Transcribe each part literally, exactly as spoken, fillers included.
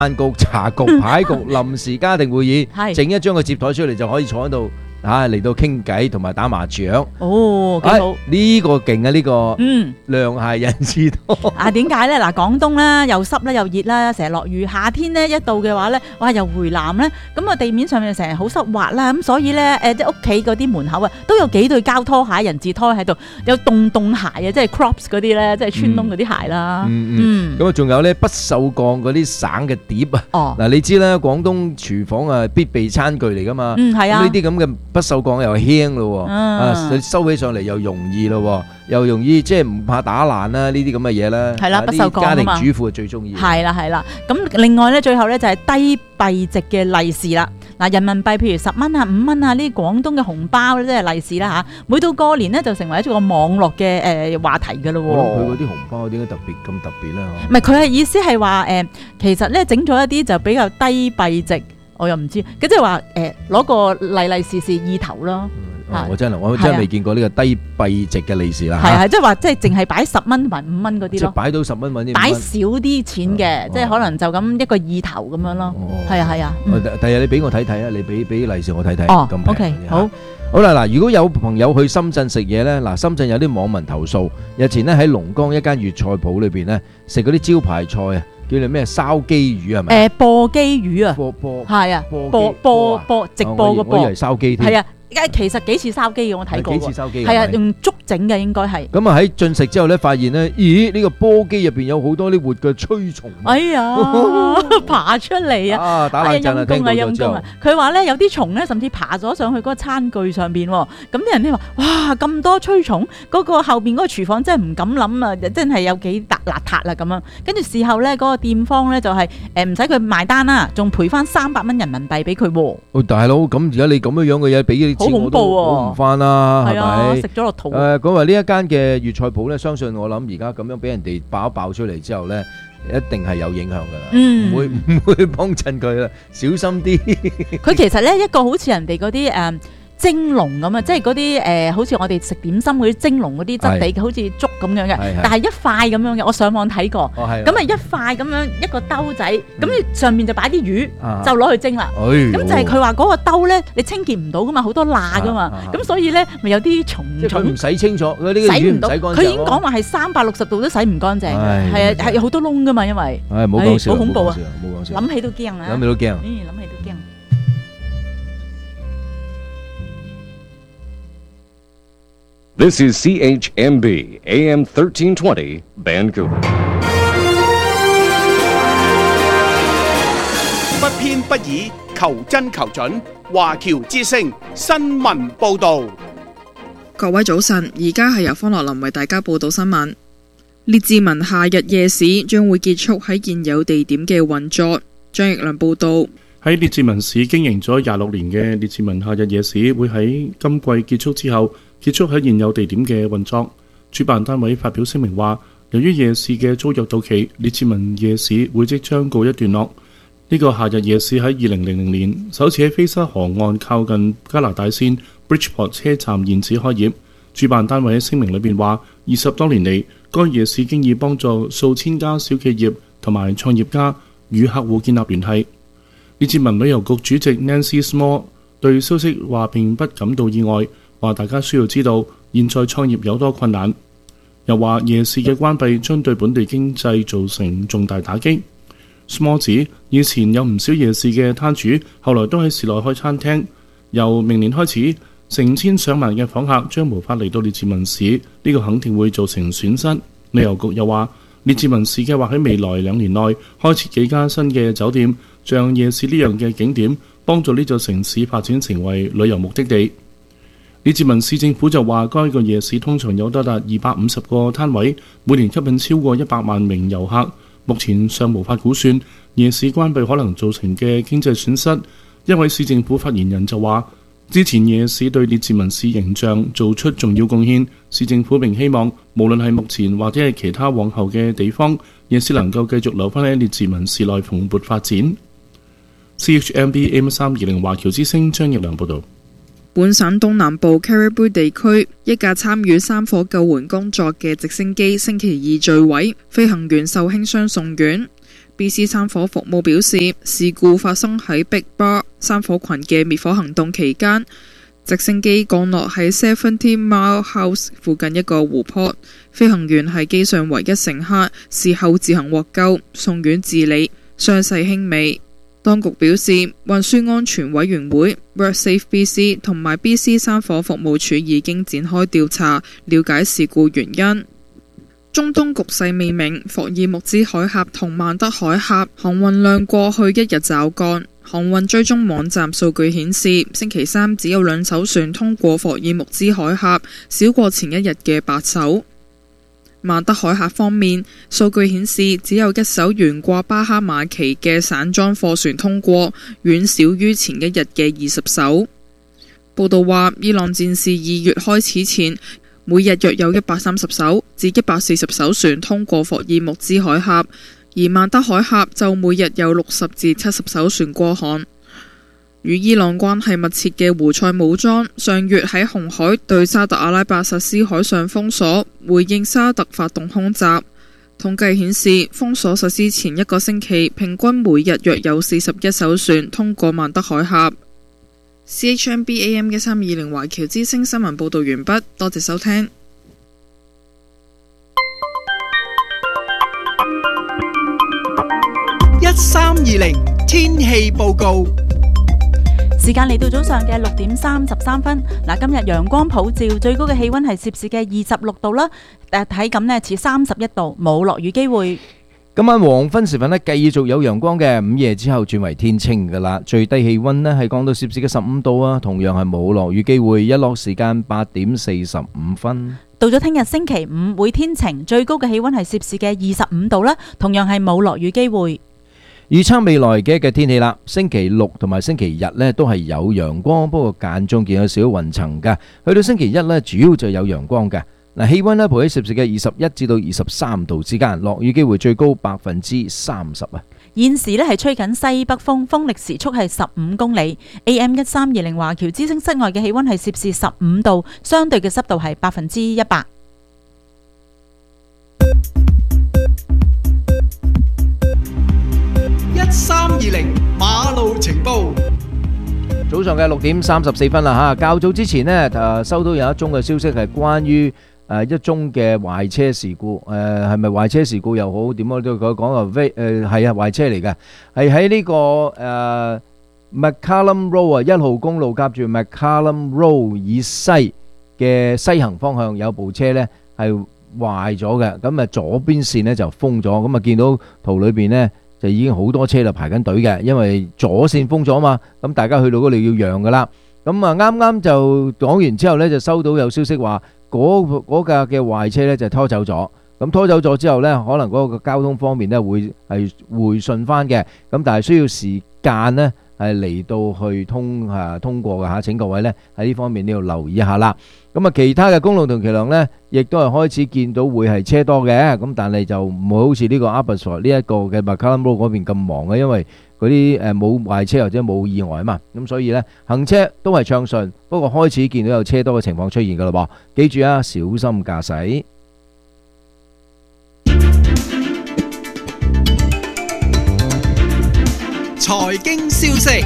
飯局、茶局、牌局、臨時家庭會議， 係整一張個接台出嚟就可以坐喺度啊嚟到傾偈同埋打麻雀。 哦，幾好。 呢個勁啊！呢個嗯， 涼鞋人士多。 啊，點解咧？嗱，廣東啦，又濕啦，又熱啦，成日落雨。夏天咧一到嘅話咧，哇，又回南咧，咁啊地面上面成日好濕滑啦，咁所以咧誒，即係屋企嗰啲門口啊，都有幾對膠拖鞋、人字拖喺度，有洞洞鞋啊，即係 Crocs 嗰啲咧，即係穿窿嗰啲鞋啦。 嗯嗯。咁啊，仲有咧不鏽鋼嗰啲省嘅碟啊。 哦。 嗱，你知啦，廣東廚房啊必備餐具嚟噶嘛。 嗯，係啊。 呢啲咁嘅不鏽鋼又輕咯，啊，你收起上嚟又容易咯，又容易即係唔怕打爛啦，呢啲咁嘅嘢啦。 係啦，不鏽鋼啊嘛。 家庭主婦最中意。 係啦係啦，咁另外咧，最後咧就係低幣值嘅利是啦。嗱，人民幣譬如十蚊啊、五蚊啊呢啲廣東嘅紅包咧，即係利是啦嚇。每到過年咧，就成為一個網絡嘅誒話題㗎咯喎。 我諗佢嗰啲紅包點解特別咁特別咧？ 唔係，佢係意思係話誒，其實咧整咗一啲就比較低幣值。我又唔知，咁即係話誒攞個利利是是意頭咯。 哦、我真係我真係未見過呢個低幣值嘅利是啦。 係係，即係話即係淨係擺十蚊同埋五蚊嗰啲咯。 即係擺到十蚊揾啲。 擺少啲錢嘅，即係可能就咁一個意頭咁樣咯。係啊係啊。 第日你俾我睇睇啊，你俾俾利是我睇睇。 哦咁 OK 好。 好啦嗱，如果有朋友去深圳食嘢咧，嗱深圳有啲網民投訴，日前咧喺龍崗一間粵菜鋪裏邊咧食嗰啲招牌菜啊。叫你咩燒雞魚係咪？ 誒播雞魚啊， 播播係啊，播播播直播個播， 我以為燒雞添。 係啊，其實幾似燒雞嘅，我睇過。 幾似燒雞？ 係啊，用竹整嘅應該係。 咁啊喺進食之後咧，發現咧，咦呢個波雞入邊有好多啲活嘅蛆蟲。 哎呀，爬出嚟啊！ 啊打冷震啊，聽到咗之後。 佢話咧有啲蟲咧，甚至爬咗上去嗰個餐具上邊。咁啲人咧話：哇咁多蛆蟲，嗰個後邊嗰個廚房真係唔敢諗啊！真係有幾邋遢啦咁樣。跟住事後咧，嗰個店方咧就係誒唔使佢埋單啦，仲賠翻三百蚊人民幣俾佢喎。 哦，大佬，咁而家你咁樣樣嘅嘢俾啲錢， 好恐怖喎， 攞唔翻啦，係咪？ 食咗落肚。 誒，講話呢一間嘅粵菜鋪咧，相信我諗而家咁樣俾人哋爆一爆出嚟之後咧，一定係有影響噶啦，唔會唔會幫襯佢啦，小心啲。 佢其實咧一個好似人哋嗰啲誒。蒸籠咁啊，即係嗰啲誒，好似我哋食點心嗰啲蒸籠嗰啲質地，好似粥咁樣嘅，但係一塊咁樣嘅。我上網睇過，咁啊一塊咁樣一個兜仔，咁上面就擺啲魚，就攞去蒸啦。咁就係佢話嗰個兜咧，你清潔唔到噶嘛，好多罅噶嘛，咁所以咧咪有啲蟲蟲。 唔洗清楚，嗰啲魚唔洗乾淨。 佢已經講話係三百六十度都洗唔乾淨，係啊，係有好多窿噶嘛，因為係冇講笑， 好恐怖啊！ 冇講笑， 諗起都驚啊！ 諗起都驚， 嗯，諗起都驚。 This is C H M B A M thirteen twenty Vancouver。 不偏不倚，求真求準。華僑之聲新聞報導。 各位早晨，而家係由方樂林為大家報道新聞。列治文夏日夜市將會結束喺現有地點嘅運作。張奕良報道。 喺列治文市經營咗廿六年嘅列治文夏日夜市會喺今季結束之後結束喺現有地點嘅運作。主辦單位發表聲明話，由於夜市嘅租約到期，列治文夜市會即將告一段落。呢、這個夏日夜市喺二零零零年首次喺菲沙河岸靠近加拿大線 Bridgeport 車站現址開業。主辦單位喺聲明裏邊話，二十多年嚟，該夜市經已幫助數千家小企業同埋創業家與客戶建立聯繫。列治文旅遊局主席 Nancy Small 對消息話並不感到意外，話大家需要知道現在創業有多困難。又話夜市嘅關閉將對本地經濟造成重大打擊。Small 指以前有唔少夜市嘅攤主，後來都喺市內開餐廳。由明年開始，成千上萬嘅訪客將無法嚟到列治文市，呢、這個肯定會造成損失。旅遊局又話，列治文市計劃喺未來兩年內開設幾間新嘅酒店，將夜市呢樣嘅景點幫助呢座城市發展成為旅遊目的地。列治文市政府就話，該個夜市通常有多達二百五十個攤位，每年吸引超過一百萬名遊客。目前尚無法估算夜市關閉可能造成嘅經濟損失。一位市政府發言人就話，之前夜市對列治文市形象做出重要貢獻，市政府並希望無論係目前或者係其他往後嘅地方，夜市能夠繼續留返喺列治文市內蓬勃發展。C H M B A M 三二零華僑之聲張奕良報導。 本省東南部 Cariboo 地區一架參與山火救援工作嘅直升機星期二墜毀，飛行員受輕傷送院。 B C 山火服務表示，事故發生喺 Big Bar 山火群嘅滅火行動期間，直升機降落喺 Seventy Mile House 附近一個湖泊，飛行員係機上唯一乘客，事後自行獲救，送院治理，傷勢輕微。當局表示，運輸安全委員會 WorkSafe B C 同埋 B C 山火服務處已經展開調查，了解事故原因。中東局勢未明，霍爾木茲海峽同曼德海峽航運量過去一日驟降。航運追蹤網站數據顯示，星期三只有兩艘船通過霍爾木茲海峽，少過前一日嘅八艘。曼德海峽方面，數據顯示只有一艘懸掛巴哈馬旗嘅散裝貨船通過，遠少於前一日嘅二十艘。報道話，伊朗戰事二月開始前，每日約有一百三十艘至一百四十艘船通過霍爾木茲海峽，而曼德海峽就每日有六十至七十艘船過航。與伊朗關係密切嘅胡塞武裝上月喺紅海對沙特阿拉伯實施海上封鎖，回應沙特發動空襲。統計顯示，封鎖實施前一個星期，平均每日約有四十一艘船通過曼德海峽。C H M B A M 一三二零華僑之聲新聞報道完畢，多謝收聽。 一三二零天氣報告。 時間嚟到早上嘅六點三十三分，嗱，今日陽光普照，最高嘅氣溫係攝氏嘅二十六度啦，誒體感呢似三十一度，冇落雨機會。 今晚黃昏時分呢，繼續有陽光嘅，午夜之後轉為天清噶啦，最低氣溫呢係降到攝氏嘅十五度啊，同樣係冇落雨機會，日落時間八點四十五分。 到咗聽日星期五會天晴，最高嘅氣溫係攝氏嘅二十五度啦，同樣係冇落雨機會。 預測未來嘅嘅天氣啦，星期六同埋星期日呢都係有陽光，不過間中見有少少雲層噶。去到星期一呢，主要就有陽光嘅。嗱，氣溫呢徘喺攝氏嘅二十一至到二十三度之間，落雨機會最高百分之三十啊。 現時呢係吹緊西北風，風力時速係十五公里。A M 一三二零華僑之聲室外嘅氣溫係攝氏十五度，相對嘅濕度係百分之一百。 一三二零馬路情報。 早上嘅六點三十四分啦吓，較早之前呢，誒收到有一宗嘅消息係關於誒一宗嘅壞車事故，誒係咪壞車事故又好，點樣都佢講啊，誒係啊壞車嚟嘅，係喺呢個誒 McCallum Road 啊，一號公路夾住 McCallum Road 以西嘅西行方向有部車呢係壞咗嘅，咁啊左邊線呢就封咗，咁啊見到圖裏邊呢。就已經好多車就排緊隊嘅，因為左線封咗嘛，咁大家去到嗰度要讓噶啦。咁啊啱啱就講完之後呢，就收到有消息話嗰嗰架嘅壞車呢就拖走咗。咁拖走咗之後呢，可能嗰個交通方面呢會係回順翻嘅，咁但係需要時間呢係嚟到去通啊通過嘅嚇。請各位呢喺呢方面都要留意一下啦。咁啊，其他嘅公路同橋梁呢，亦都係開始見到會係車多嘅，咁但係就唔會好似呢個 Abbotsford 呢一個嘅 McCallum Road 嗰邊咁忙嘅，因為嗰啲誒冇壞車或者冇意外啊嘛，咁所以呢行車都係暢順，不過開始見到有車多嘅情況出現㗎喇噃，記住啊，小心駕駛。 財經消息。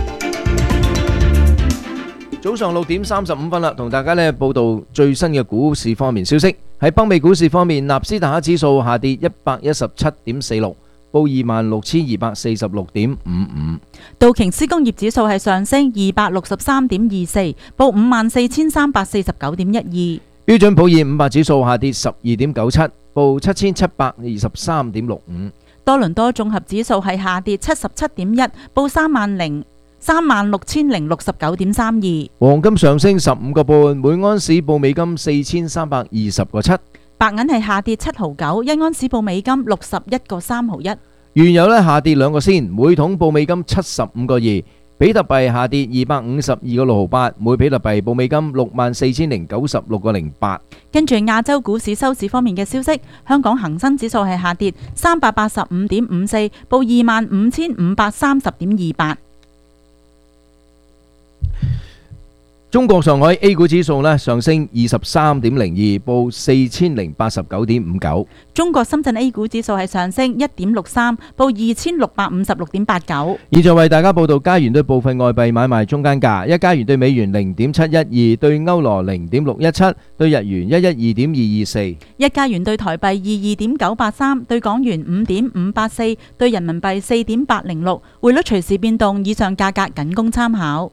早上六點三十五分啦，同大家咧報道最新嘅股市方面消息。喺北美股市方面，納斯達克指數下跌一百一十七點四六，報二萬六千二百四十六點五五。 道瓊斯工業指數係上升二百六十三點二四，報五萬四千三百四十九點一二。 標準普爾五百指數下跌十二點九七，報七千七百二十三點六五。 多倫多綜合指數係下跌七十七點一，報三萬零三萬六千零六十九點三二。 黃金上升十五個半，每安士報美金四千三百二十個七。 白銀係下跌七毫九，一安士報美金六十一個三毫一。 原油呢下跌兩個仙，每桶報美金七十五個二。比特幣下跌二百五十二個六毫八，每比特幣報美金六萬四千零九十六個零八。 跟住亞洲股市收市方面嘅消息，香港恒生指數係下跌三百八十五點五四，報二萬五千五百三十點二八。 中國上海 A 股指數咧上升二十三點零二，報四千零八十九點五九。 中國深圳 A 股指數係上升一點六三，報二千六百五十六點八九。 現在為大家報道加元對部分外幣買賣中間價：一加元對美元零點七一二，對歐羅零點六一七，對日元一一二點二二四。 一加元對台幣二二點九八三，對港元五點五八四，對人民幣四點八零六。匯率隨時變動，以上價格僅供參考。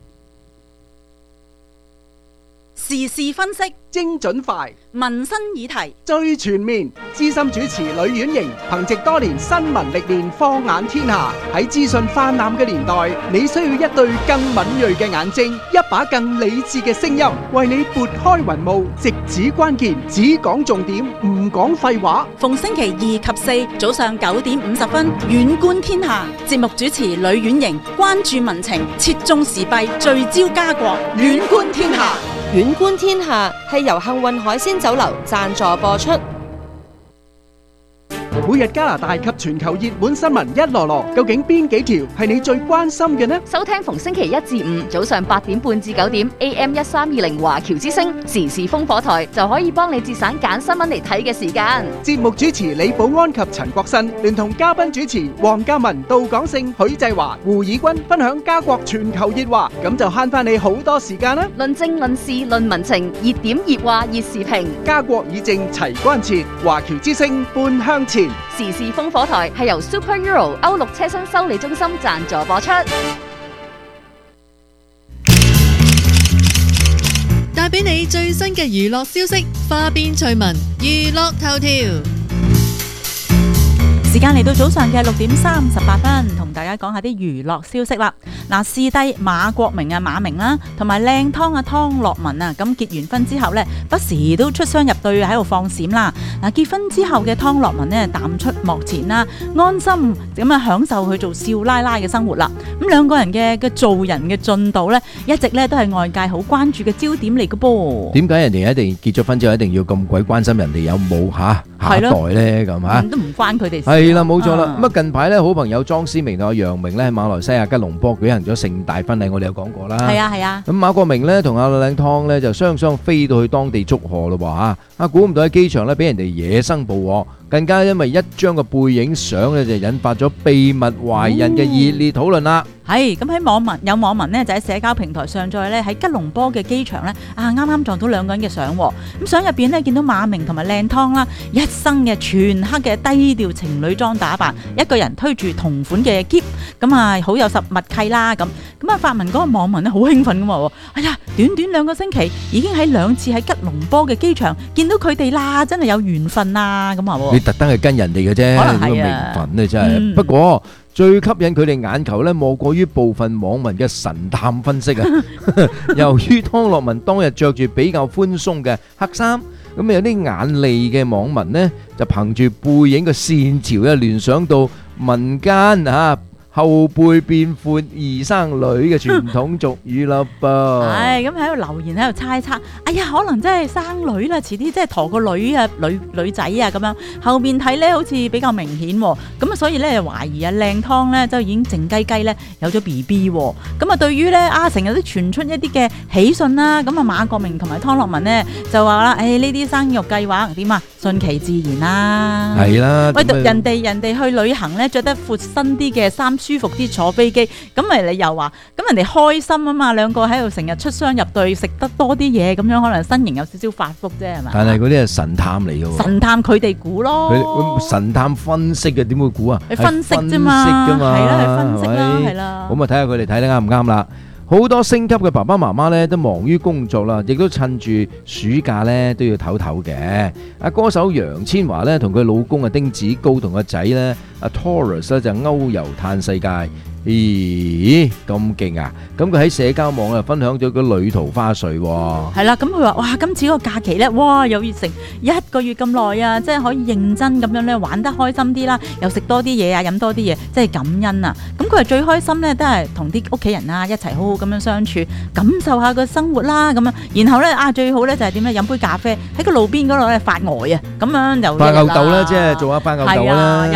時事分析， 精準快， 民生議題最全面。資深主持呂婉瑩憑藉多年新聞歷練，放眼天下。喺資訊泛濫嘅年代，你需要一對更敏銳嘅眼睛，一把更理智嘅聲音，為你撥開雲霧，直指關鍵，只講重點，唔講廢話。 逢星期二及四早上九點五十分，遠觀天下。節目主持呂婉瑩關注民情，切中時弊，聚焦家國，遠觀天下。 遠觀天下係由幸運海鮮酒樓贊助播出。 每日加拿大及全球熱門新聞一籮籮，究竟邊幾條係你最關心嘅呢？ 收聽逢星期一至五早上八點半至九點 A M 一三二零華僑之聲時事烽火台，就可以幫你節省揀新聞嚟睇嘅時間。 節目主持李寶安及陳國新聯同嘉賓主持黃嘉文、杜廣勝、許濟華、胡以軍分享家國全球熱話，咁就慳翻你好多時間啦！ 論政論事論民情，熱點熱話熱時評， 家國以正齊關切，華僑之聲半向前。 時事烽火台係由 Super Euro 歐陸車身修理中心贊助播出， 帶俾你最新嘅娛樂消息，花邊趣聞，娛樂頭條。 時間嚟到早上嘅六點三十八分，同大家講下啲娛樂消息啦。嗱，師弟馬國明啊，馬明啦，同埋靚湯啊，湯樂文啊，咁結完婚之後呢，不時都出雙入對喺度放閃啦。嗱，結婚之後嘅湯樂文呢，淡出幕前啦，安心咁啊享受去做少奶奶嘅生活啦。咁兩個人嘅嘅做人嘅進度呢，一直呢都係外界好關注嘅焦點嚟嘅噃。 點解人哋一定結咗婚之後一定要咁鬼關心人哋有冇吓下一代呢？咁吓都唔關佢哋事。 係啦，冇錯啦。咁啊，近排咧，好朋友莊思明同阿楊明咧喺馬來西亞吉隆坡舉行咗盛大婚禮，我哋有講過啦。 係啊係啊。 咁馬國明咧同阿靚湯咧就雙雙飛到去當地祝賀咯喎嚇。啊，估唔到喺機場咧俾人哋野生捕獲，更加因為一張嘅背影相咧就引發咗秘密懷孕嘅熱烈討論啦。 係咁喺網民有網民呢就喺社交平台上載咧喺吉隆坡嘅機場咧啊啱啱撞到兩個人嘅相喎，咁相入邊咧見到馬明同埋靚湯啦，一身嘅全黑嘅低調情侶裝打扮，一個人推住同款嘅篋，咁啊好有實默契啦咁，咁啊發文嗰個網民咧好興奮咁話，哎呀短短兩個星期已經喺兩次喺吉隆坡嘅機場見到佢哋啦，真係有緣分啦咁話。 你特登係跟人哋嘅啫， 可能係啊， 呢個名分咧真係。不過最吸引佢哋眼球咧，莫過於部分網民嘅神探分析啊！由於湯樂文當日着住比較寬鬆嘅黑衫，咁有啲眼利嘅網民呢，就憑住背影嘅線條，一聯想到民間嚇後背變闊易生女嘅傳統俗語啦噃。 係咁喺度留言喺度猜測，哎呀可能真係生女啦，遲啲即係陀個女啊女女仔啊咁樣。後面睇咧好似比較明顯喎，咁啊所以咧懷疑啊靚湯咧就已經靜雞雞咧有咗 B B 喎。咁啊對於咧啊成日都傳出一啲嘅喜訊啦，咁啊馬國明同埋湯樂文呢就話啦，誒呢啲生育計劃點啊順其自然啦。 係啦， 喂人哋人哋去旅行咧着得闊身啲嘅衫，舒服啲坐飛機，咁咪你又話，咁人哋開心啊嘛，兩個喺度成日出雙入對，食得多啲嘢，咁樣可能身形有少少發福啫，係嘛？ 但係嗰啲係神探嚟嘅喎。 神探佢哋估咯。 佢神探分析嘅點會估啊？ 你分析啫嘛，係啦，係分析啦，係啦。 咁啊睇下佢哋睇得啱唔啱啦。好多星級嘅爸爸媽媽咧都忙於工作啦，亦都趁住暑假咧都要唞唞嘅。阿歌手楊千嬅咧同佢老公啊丁子高同個仔咧阿 Taurus 咧就歐遊嘆世界。咦咁勁啊！咁佢喺社交網啊分享咗個旅途花絮喎。係啦，咁佢話：哇，今次個假期咧，哇，有要成一個月咁耐啊，即係可以認真咁樣咧玩得開心啲啦，又食多啲嘢啊，飲多啲嘢，即係感恩啊！咁佢係最開心咧，都係同啲屋企人啊一齊好好咁樣相處，感受下個生活啦咁樣。然後咧啊，最好咧就係點咧？飲杯咖啡喺個路邊嗰度咧發呆啊，咁樣又發吽哣啦， 即係做下發吽哣啦， 又一日啦。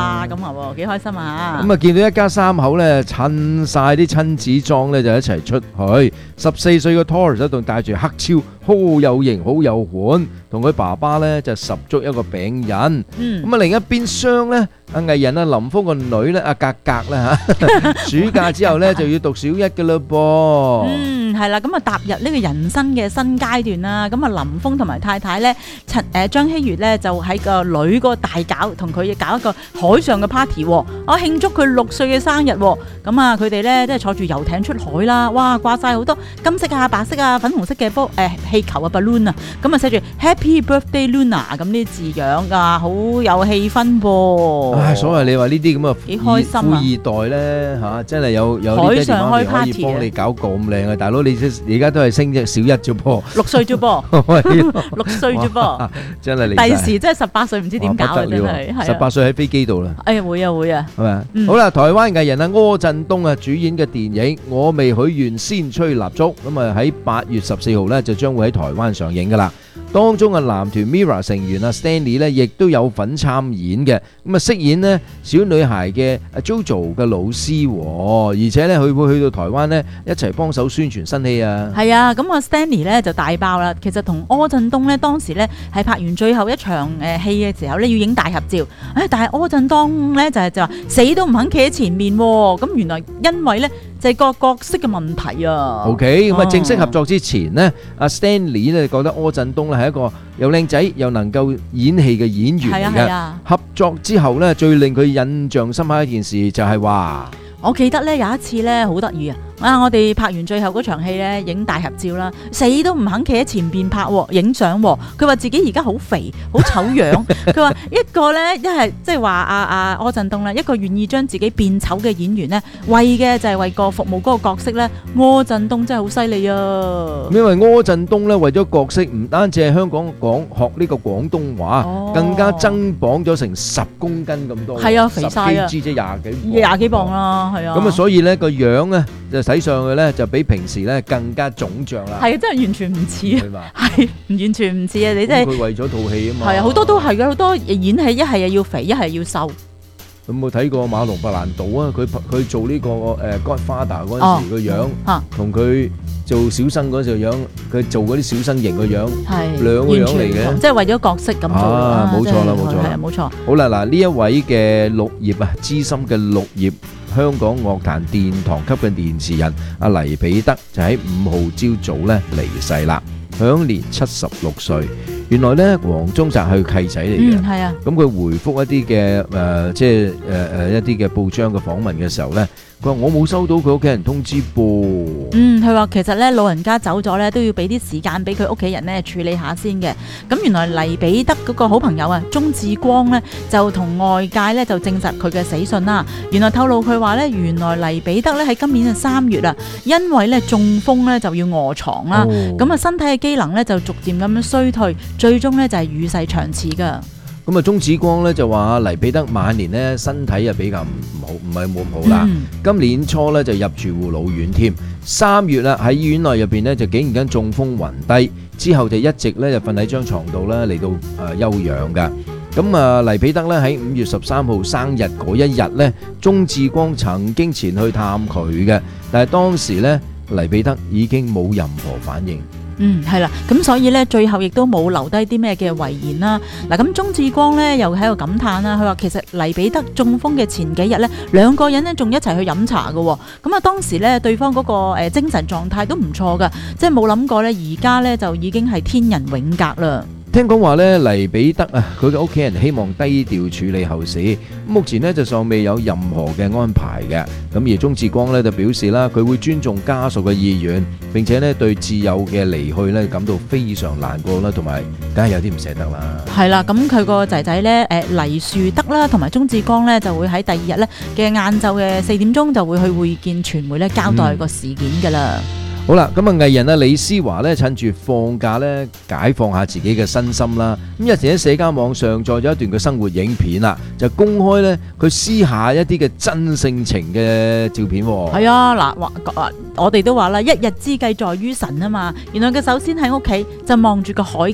啊，咁啊喎，幾開心啊！ 咁啊，見到一家三口咧，襯晒啲親子裝咧，就一齊出去。十四歲嘅 Taurus 仲帶住黑超，好有型，好有款，同佢爸爸咧就十足一個餅印。 嗯， 咁啊，另一邊廂咧，阿藝人啊林峰個女咧，阿格格啦嚇，暑假之後咧就要讀小一嘅嘞噃。 嗯，係啦，咁啊踏入呢個人生嘅新階段啦。咁啊林峰同埋太太咧，陳誒張希月咧就喺個女個大搞，同佢搞一個海上嘅 party 喎，啊慶祝佢六歲嘅生日喎。咁啊佢哋咧即係坐住遊艇出海啦，哇掛晒好多金色啊、白色啊、粉紅色嘅波誒氣球啊 balloon 啊，咁啊寫住 Happy Birthday Luna 咁啲字樣啊，好有氣氛噃。 唉，所謂你話呢啲咁啊， 幾開心啊！ 富二代咧嚇，真係有有海上開 party 可以幫你搞咁靚嘅，大佬你而家都係升隻小一啫噃， 六歲啫噃，六歲啫噃， 真係離。 第時真係十八歲唔知點搞啊！真係十八歲喺飛機度啦。 哎呀會啊會啊， 係咪啊？好啦，台灣藝人啊柯震東啊主演嘅電影《我未許願先吹蠟燭》，咁啊喺八月十四號咧就將會喺台灣上映噶啦。當中嘅男團 Mirror 成員啊 Stanley 咧，亦都有份參演嘅，咁啊飾演呢小女孩嘅阿 JoJo 嘅老師，而且咧佢會去到台灣咧一齊幫手宣傳新戲啊。 係啊，咁啊 Stanley 咧就大爆啦，其實同柯震東咧當時咧係拍完最後一場誒戲嘅時候咧要影大合照，誒但係柯震東咧就係就話死都唔肯企喺前面喎，咁原來因為咧就係個角色嘅問題啊。 OK， 咁啊正式合作之前呢，阿 Stanley 咧覺得柯震東咧係一個又靚仔又能夠演戲嘅演員嚟嘅。 啊、 合作之後咧，最令佢印象深刻一件事就係話， 我記得咧有一次咧好得意啊！啊，我哋拍完最後嗰場戲咧，影大合照啦，死都唔肯企喺前邊拍影相。佢話自己而家好肥，好醜樣。佢話一個咧，一係即係話阿阿柯震東咧，一個願意將自己變醜嘅演員咧，為嘅就係為個服務嗰個角色咧。柯震東真係好犀利啊！ 因為柯震東咧為咗角色，唔單止係香港講學呢個廣東話， 哦、 更加增磅咗成十公斤咁多。 係啊，肥晒啊！ 十 K G 即係廿幾廿幾磅啦，係啊。 咁啊，所以咧個樣咧就睇上去咧就比平時咧更加腫脹啦。 係啊，真係完全唔似啊，係完全唔似啊！你真係佢為咗套戲啊嘛。 係啊，好多都係嘅，好多演戲一係要肥，一係要瘦。 有冇睇過馬龍白蘭度啊？佢佢做呢個誒 Godfather 嗰陣時個樣，同佢做小生嗰時個樣，佢做嗰啲小生型個樣，係兩個樣嚟嘅， 即係為咗角色咁做啊！冇錯啦，冇錯啦， 冇錯。 好啦，嗱呢一位嘅綠葉啊，資深嘅綠葉香港樂壇殿堂級嘅填詞人阿黎彼得就喺五號朝早咧離世啦，享年七十六歲。原來咧，黃宗澤係佢契仔嚟嘅。 嗯，係啊。 咁佢回覆一啲嘅誒，即係誒誒一啲嘅報章嘅訪問嘅時候咧，佢話我冇收到佢屋企人通知噃。 嗯，佢話其實咧老人家走咗咧都要俾啲時間俾佢屋企人咧處理下先嘅。咁原來黎彼得嗰個好朋友啊，鍾志光咧就同外界咧就證實佢嘅死訊啦。原來透露佢話咧，原來黎彼得咧喺今年嘅三月啊，因為咧中風咧就要臥床啦，咁啊、哦、身體嘅機能咧就逐漸咁樣衰退。最終咧就係與世長辭噶。 咁啊，鍾子光咧就話黎彼得晚年咧身體啊比較唔好，唔係冇咁好啦。嗯、今年初咧就入住護老院添。三月啦喺醫院內入邊咧就竟然間中風暈低，之後就一直咧就瞓喺張床度咧嚟到誒休養噶。咁啊，黎彼得咧喺五月十三號生日嗰一日咧，鍾志光曾經前去探佢嘅，但係當時咧黎彼得已經冇任何反應。 嗯，係啦，咁所以咧，最後亦都冇留低啲咩嘅遺言啦。嗱，咁鍾志光咧又喺度感嘆啦，佢話其實黎彼得中風嘅前幾日咧，兩個人咧仲一齊去飲茶㗎喎。咁啊，當時咧對方嗰個誒精神狀態都唔錯㗎，即係冇諗過咧，而家咧就已經係天人永隔啦。 聽講話咧，黎彼得啊，佢嘅屋企人希望低調處理後事，目前呢就尚未有任何嘅安排嘅。咁而鍾志光咧就表示啦，佢會尊重家屬嘅意願，並且咧對摯友嘅離去咧感到非常難過啦，同埋梗係有啲唔捨得啦。係啦， 咁佢個仔仔咧，誒黎樹德啦，同埋鍾志光咧就會喺第二日咧嘅晏晝嘅四點鐘就會去會見傳媒咧，交代個事件噶啦。嗯好啦，咁啊藝人啊李思華咧趁住放假咧解放下自己嘅身心啦，咁日前喺社交網上載咗一段嘅生活影片啦，就公開咧佢私下一啲嘅真性情嘅照片。 係啊，嗱，話我哋都話啦，一日之計在於晨啊嘛。原來佢首先喺屋企就望住個海景，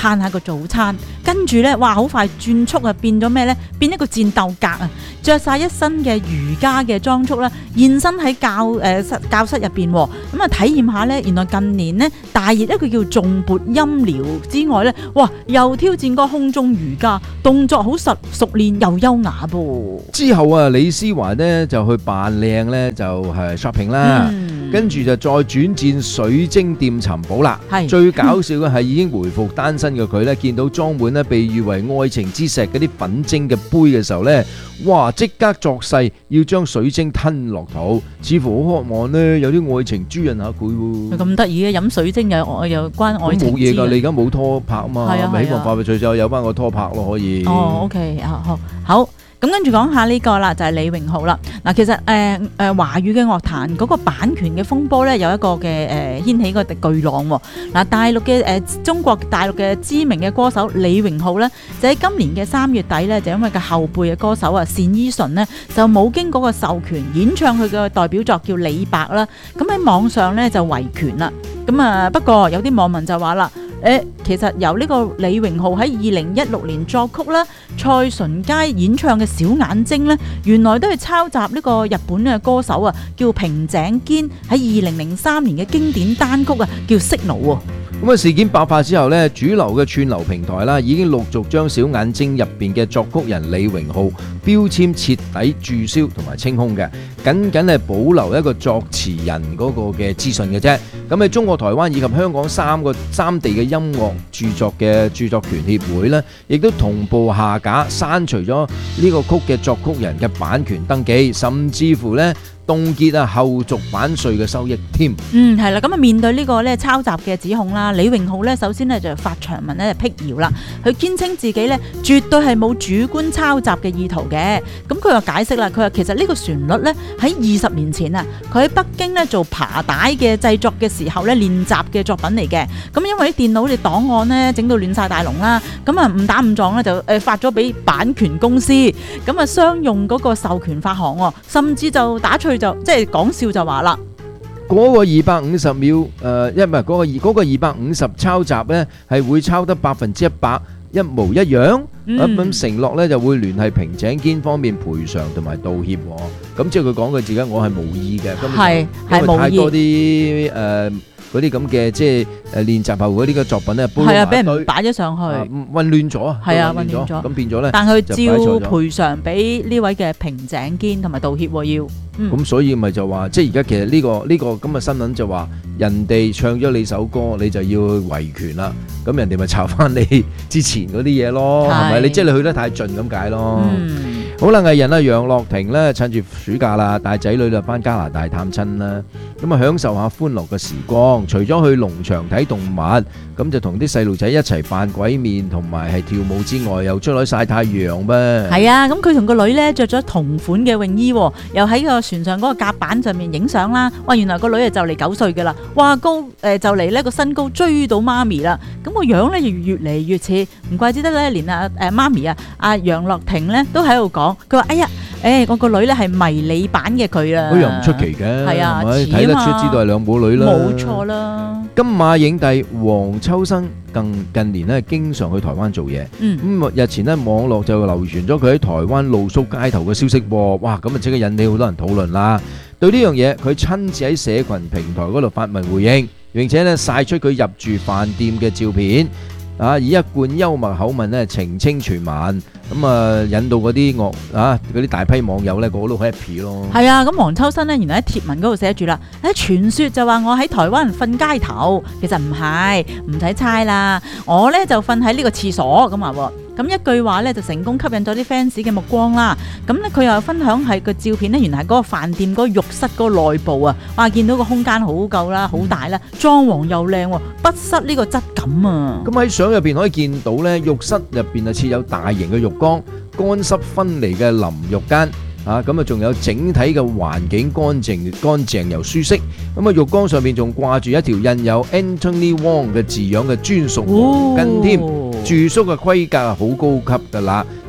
嘆下個早餐，跟住咧，哇！好快轉速啊，變咗咩咧？變一個戰鬥格啊！着晒一身嘅瑜伽嘅裝束啦，現身喺教誒室教室入邊，咁啊體驗下咧，原來近年咧大熱一個叫頌缽音療之外咧，哇！又挑戰個空中瑜伽，動作好熟熟練又優雅噃。 之後啊，李思華咧就去扮靚咧，就係 shopping 啦。嗯跟住就再轉戰水晶店尋寶啦。最搞笑嘅係已經回復單身嘅佢咧，見到裝滿咧被譽為愛情之石嗰啲粉晶嘅杯嘅時候咧，哇！即刻作勢要將水晶吞落肚，似乎好渴望咧有啲愛情滋潤下佢喎。 咁得意嘅飲水晶又又關愛情。 冇嘢㗎，你而家冇拖拍啊嘛，咪希望快快脆脆有翻個拖拍咯，可以。 哦 ，OK， 好，好。咁跟住講下呢個啦，就係李榮浩啦。嗱，其實誒誒華語嘅樂壇嗰個版權嘅風波咧，有一個嘅誒掀起個巨浪喎。嗱，大陸嘅誒中國大陸嘅知名嘅歌手李榮浩咧，就喺今年嘅三月底咧，就因為個後輩嘅歌手啊單依純咧，就冇經嗰個授權演唱佢嘅代表作叫李白啦。咁喺網上咧就維權啦。咁啊不過有啲網民就話啦。誒，其實由呢個李榮浩喺二零一六年作曲啦，蔡淳佳演唱嘅《小眼睛》咧，原來都係抄襲呢個日本嘅歌手啊，叫平井堅喺二零零三年嘅經典單曲啊，叫《Signal》喎。 咁啊，事件爆發之後咧，主流嘅串流平台啦，已經陸續將《小眼睛》入邊嘅作曲人李榮浩標籤徹底註銷同埋清空嘅，僅僅係保留一個作詞人嗰個嘅資訊嘅啫。咁喺中國台灣以及香港三個三地嘅音樂著作嘅著作權協會呢，亦都同步下架刪除咗呢個曲嘅作曲人嘅版權登記，甚至乎呢凍結啊後續版稅嘅收益添。 嗯，係啦，咁啊面對呢個咧抄襲嘅指控啦，李榮浩咧首先咧就發長文咧辟謠啦，佢堅稱自己咧絕對係冇主觀抄襲嘅意圖嘅。咁佢又解釋啦，佢話其實呢個旋律咧喺二十年前啊，佢喺北京咧做爬帶嘅製作嘅時候咧練習嘅作品嚟嘅。咁因為啲電腦嘅檔案咧整到亂晒大龍啦，咁啊誤打誤撞咧就誒發咗俾版權公司，咁啊商用嗰個授權發行喎，甚至就打趣就即係講笑就話啦。 嗰個二百五十秒，誒、呃，因為嗰個二嗰個二百五十抄襲咧，係會抄得百分之一百一模一樣。咁、嗯、咁承諾咧就會聯繫平井堅方面賠償同埋道歉。咁即係佢講佢自己，我係無意嘅。 係係無意。太多啲誒。呃嗰啲咁嘅即係誒練習後嗰啲嘅作品咧， 係啊，俾人擺咗上去， 啊、混亂咗啊， 係啊，混亂咗， 咁變咗咧， 但佢照賠償俾呢位嘅平井堅同埋道歉喎要。咁、 嗯、所以咪就話，即係而家其實呢、呢個呢、呢個咁嘅新聞就話，人哋唱咗你首歌，你就要去維權啦。咁人哋咪抄翻你之前嗰啲嘢咯，係咪？你即係你去得太盡咁解咯。嗯好啦，藝人啊楊樂婷咧，趁住暑假啦，帶仔女就翻加拿大探親啦，咁啊享受下歡樂嘅時光。除咗去農場睇動物，咁就同啲細路仔一齊扮鬼面同埋係跳舞之外，又出嚟曬太陽噃。 係啊，咁佢同個女咧着咗同款嘅泳衣，又喺個船上嗰個甲板上面影相啦。哇，原來個女啊就嚟九歲噶啦，哇高誒就嚟呢個身高追到媽咪啦，咁個樣咧就越嚟越似，唔怪之得咧，連阿誒媽咪啊阿楊樂婷咧都喺度講。佢話：哎呀，誒，我個女咧係迷你版嘅佢啦。 佢又唔出奇嘅， 係啊， 睇得出知道係兩母女啦。 冇錯啦。 金馬影帝黃秋生近近年咧經常去台灣做嘢。嗯。咁日前咧網絡就流傳咗佢喺台灣露宿街頭嘅消息喎。哇！咁啊即刻引起好多人討論啦。對呢樣嘢，佢親自喺社群平台嗰度發文回應，並且咧曬出佢入住飯店嘅照片。啊！以一貫幽默口吻咧澄清傳聞，咁啊引到嗰啲樂啊嗰啲大批網友咧個個都好 happy 咯。 係啊，咁黃秋生咧原來喺貼文嗰度寫住啦，喺傳說就話我喺台灣瞓街頭，其實唔係，唔使猜啦，我咧就瞓喺呢個廁所咁話。咁一句話咧就成功吸引咗啲 fans 嘅目光啦。咁咧佢又分享係個照片咧，原來係嗰個飯店嗰個浴室嗰個內部啊，哇！見到個空間好夠啦，好大啦，裝潢又靚，不失呢個質感啊。 咁喺相入邊可以見到咧，浴室入邊啊設有大型嘅浴缸、乾濕分離嘅淋浴間。啊，咁啊，仲有整體嘅環境乾淨、乾淨又舒適。咁啊，浴缸上面仲掛住一條印有 Anthony Wong 嘅字樣嘅專屬毛巾添。住宿嘅規格係好高級噶啦，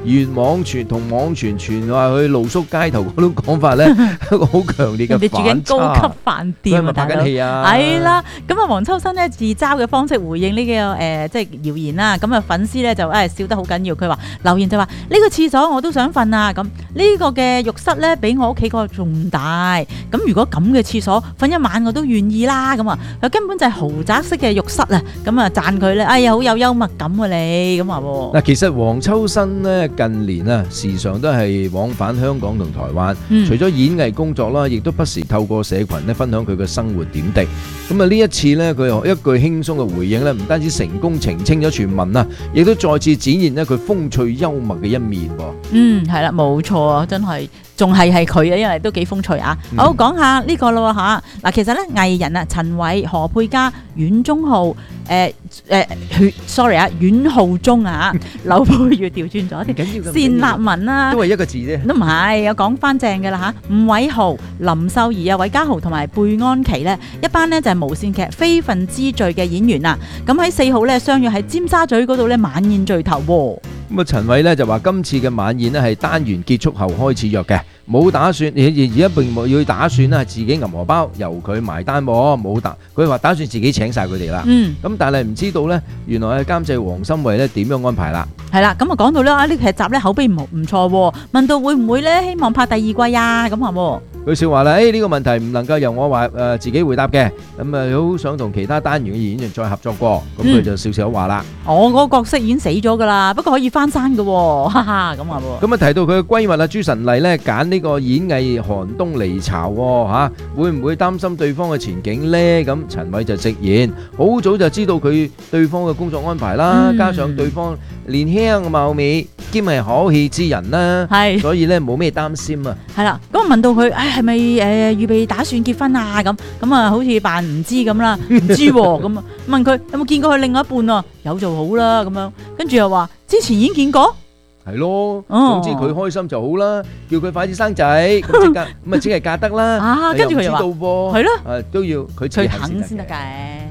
原網傳同網傳傳話去露宿街頭嗰種講法咧，一個好強烈嘅反差。人哋住緊高級飯店啊， 大佬。拍緊戲啊！ 係啦，咁啊，黃秋生咧自嘲嘅方式回應呢、這個誒、呃，即係謠言啦。咁啊，粉絲咧就誒、哎、笑得好緊要。佢話留言就話：呢、這個廁所我都想瞓啊！咁呢個嘅浴室咧比我屋企個仲大。咁如果咁嘅廁所瞓一晚我都願意啦。咁啊，佢根本就係豪宅式嘅浴室啊！咁啊，讚佢咧，哎呀，好有幽默感啊你咁話喎。 嗱，其實黃秋生咧近年啊，時常都係往返香港同台灣， 嗯、除咗演藝工作啦，亦都不時透過社群咧分享佢嘅生活點滴。咁啊，呢一次咧，佢又一句輕鬆嘅回應咧，唔單止成功澄清咗傳聞啊，亦都再次展現咧佢風趣幽默嘅一面喎。 嗯，係啦，冇錯啊，真係。仲係係佢啊，因為都幾風趣啊！嗯、好講下呢個咯嚇嗱，其實咧藝人啊，陳偉、何佩嘉、阮中浩、誒、呃、誒、呃、sorry 啊，阮浩中啊，劉佩玥調轉咗啲，單立文啊， 都係一個字啫， 都唔係，我講翻正嘅啦嚇，吳偉豪、林秀儀啊、韋家豪同埋貝安琪咧，一班呢就係無線劇非分之罪嘅演員啊，咁喺四號咧相約喺尖沙咀嗰度咧晚宴聚頭喎。 咁啊，陳偉咧就話今次嘅晚宴咧係單元結束後開始約嘅，冇打算而而家並冇要打算咧係自己揞荷包由佢埋單喎，冇打佢話打算自己請晒佢哋啦。嗯，咁但係唔知道咧，原來係監製黃心慧咧點樣安排啦？係啦， 咁啊講到咧呢劇集咧口碑唔唔錯喎，問到會唔會咧希望拍第二季啊？咁話喎。 佢笑話啦，誒呢個問題唔能夠由我話誒自己回答嘅，咁啊好想同其他單元嘅演員再合作過，咁佢就笑笑話啦。我嗰個角色已經死咗噶啦，不過可以翻生嘅，哈哈咁話喎。咁啊提到佢嘅閨蜜啊朱晨麗咧揀呢個演藝寒冬離巢嚇，會唔會擔心對方嘅前景咧？咁陳偉就直言，好早就知道佢對方嘅工作安排啦，加上對方年輕貌美兼係可氣之人啦，係，所以咧冇咩擔心啊。係啦，咁問到佢，誒係咪誒預備打算結婚啊？咁咁啊，好似扮唔知咁啦，唔知喎咁啊。問佢有冇見過佢另外一半啊？有就好啦咁樣，跟住又話之前已經見過，係咯。總之佢開心就好啦，叫佢快啲生仔，咁即刻咁啊，即係嫁得啦。啊，跟住佢又話係咯，誒都要佢最肯先得嘅。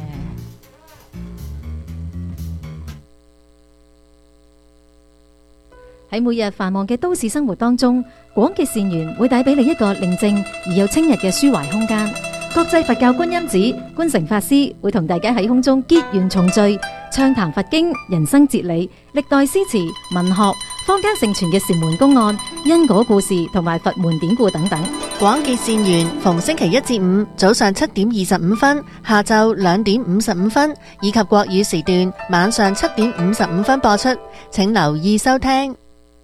喺每日繁忙嘅都市生活當中，廣結善緣會帶俾你一個寧靜而又清逸嘅抒懷空間。國際佛教觀音寺觀誠法師會同大家喺空中結緣重聚，暢談佛經、人生哲理、歷代詩詞、文學、坊間盛傳嘅禪門公案、因果故事同埋佛門典故等等。 廣結善緣逢星期一至五早上七點二十五分、下晝兩點五十五分以及國語時段晚上七點五十五分播出，請留意收聽。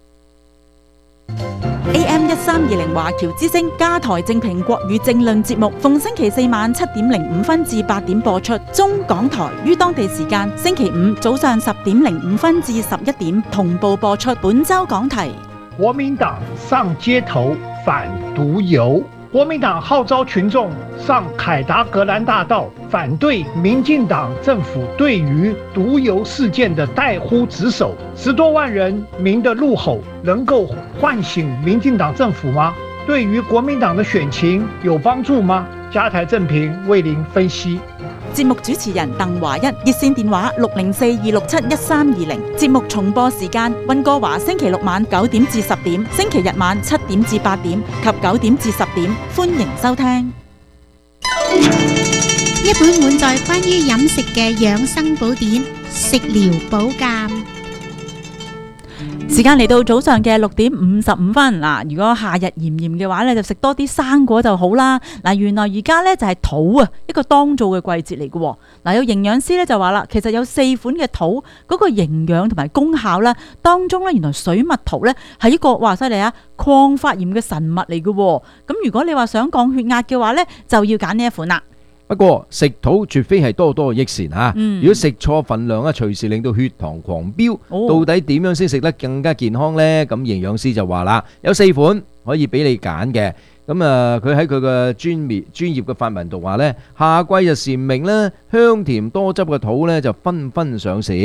A M 一三二零華僑之聲加台正評國語政論節目，逢星期四晚七點零五分至八點播出。中港台於當地時間星期五早上十點零五分至十一點同步播出。本周講題： 國民黨上街頭反毒油。國民黨號召群眾上凱達格蘭大道，反對民進黨政府對於毒油事件的怠忽職守。十多萬人民的怒吼能夠喚醒民進黨政府嗎？對於國民黨的選情有幫助嗎？加台正評為您分析。 節目主持人鄧華一，熱線電話六零四二六七一三二零。節目重播時間：溫哥華星期六晚九點至十點，星期日晚七點至八點及九點至十點。歡迎收聽一本滿載關於飲食嘅養生寶典《食療保鑑》。 時間嚟到早上嘅六點五十五分嗱，如果夏日炎炎嘅話咧，就食多啲生果就好啦。嗱，原來而家咧就係桃啊，一個當造嘅季節嚟嘅。嗱，有營養師咧就話啦，其實有四款嘅桃嗰個營養同埋功效咧，當中咧原來水蜜桃咧係一個話犀利啊，抗發炎嘅神物嚟嘅。咁如果你話想降血壓嘅話咧，就要揀呢一款啦。 不過食桃絕非係多多益善嚇，如果食錯份量啊，隨時令到血糖狂飆。到底點樣先食得更加健康呢？咁營養師就話啦，有四款可以俾你揀嘅。咁啊，佢喺佢嘅專業專業嘅發文度話呢，夏季就禪明啦，香甜多汁嘅桃呢就紛紛上市。咁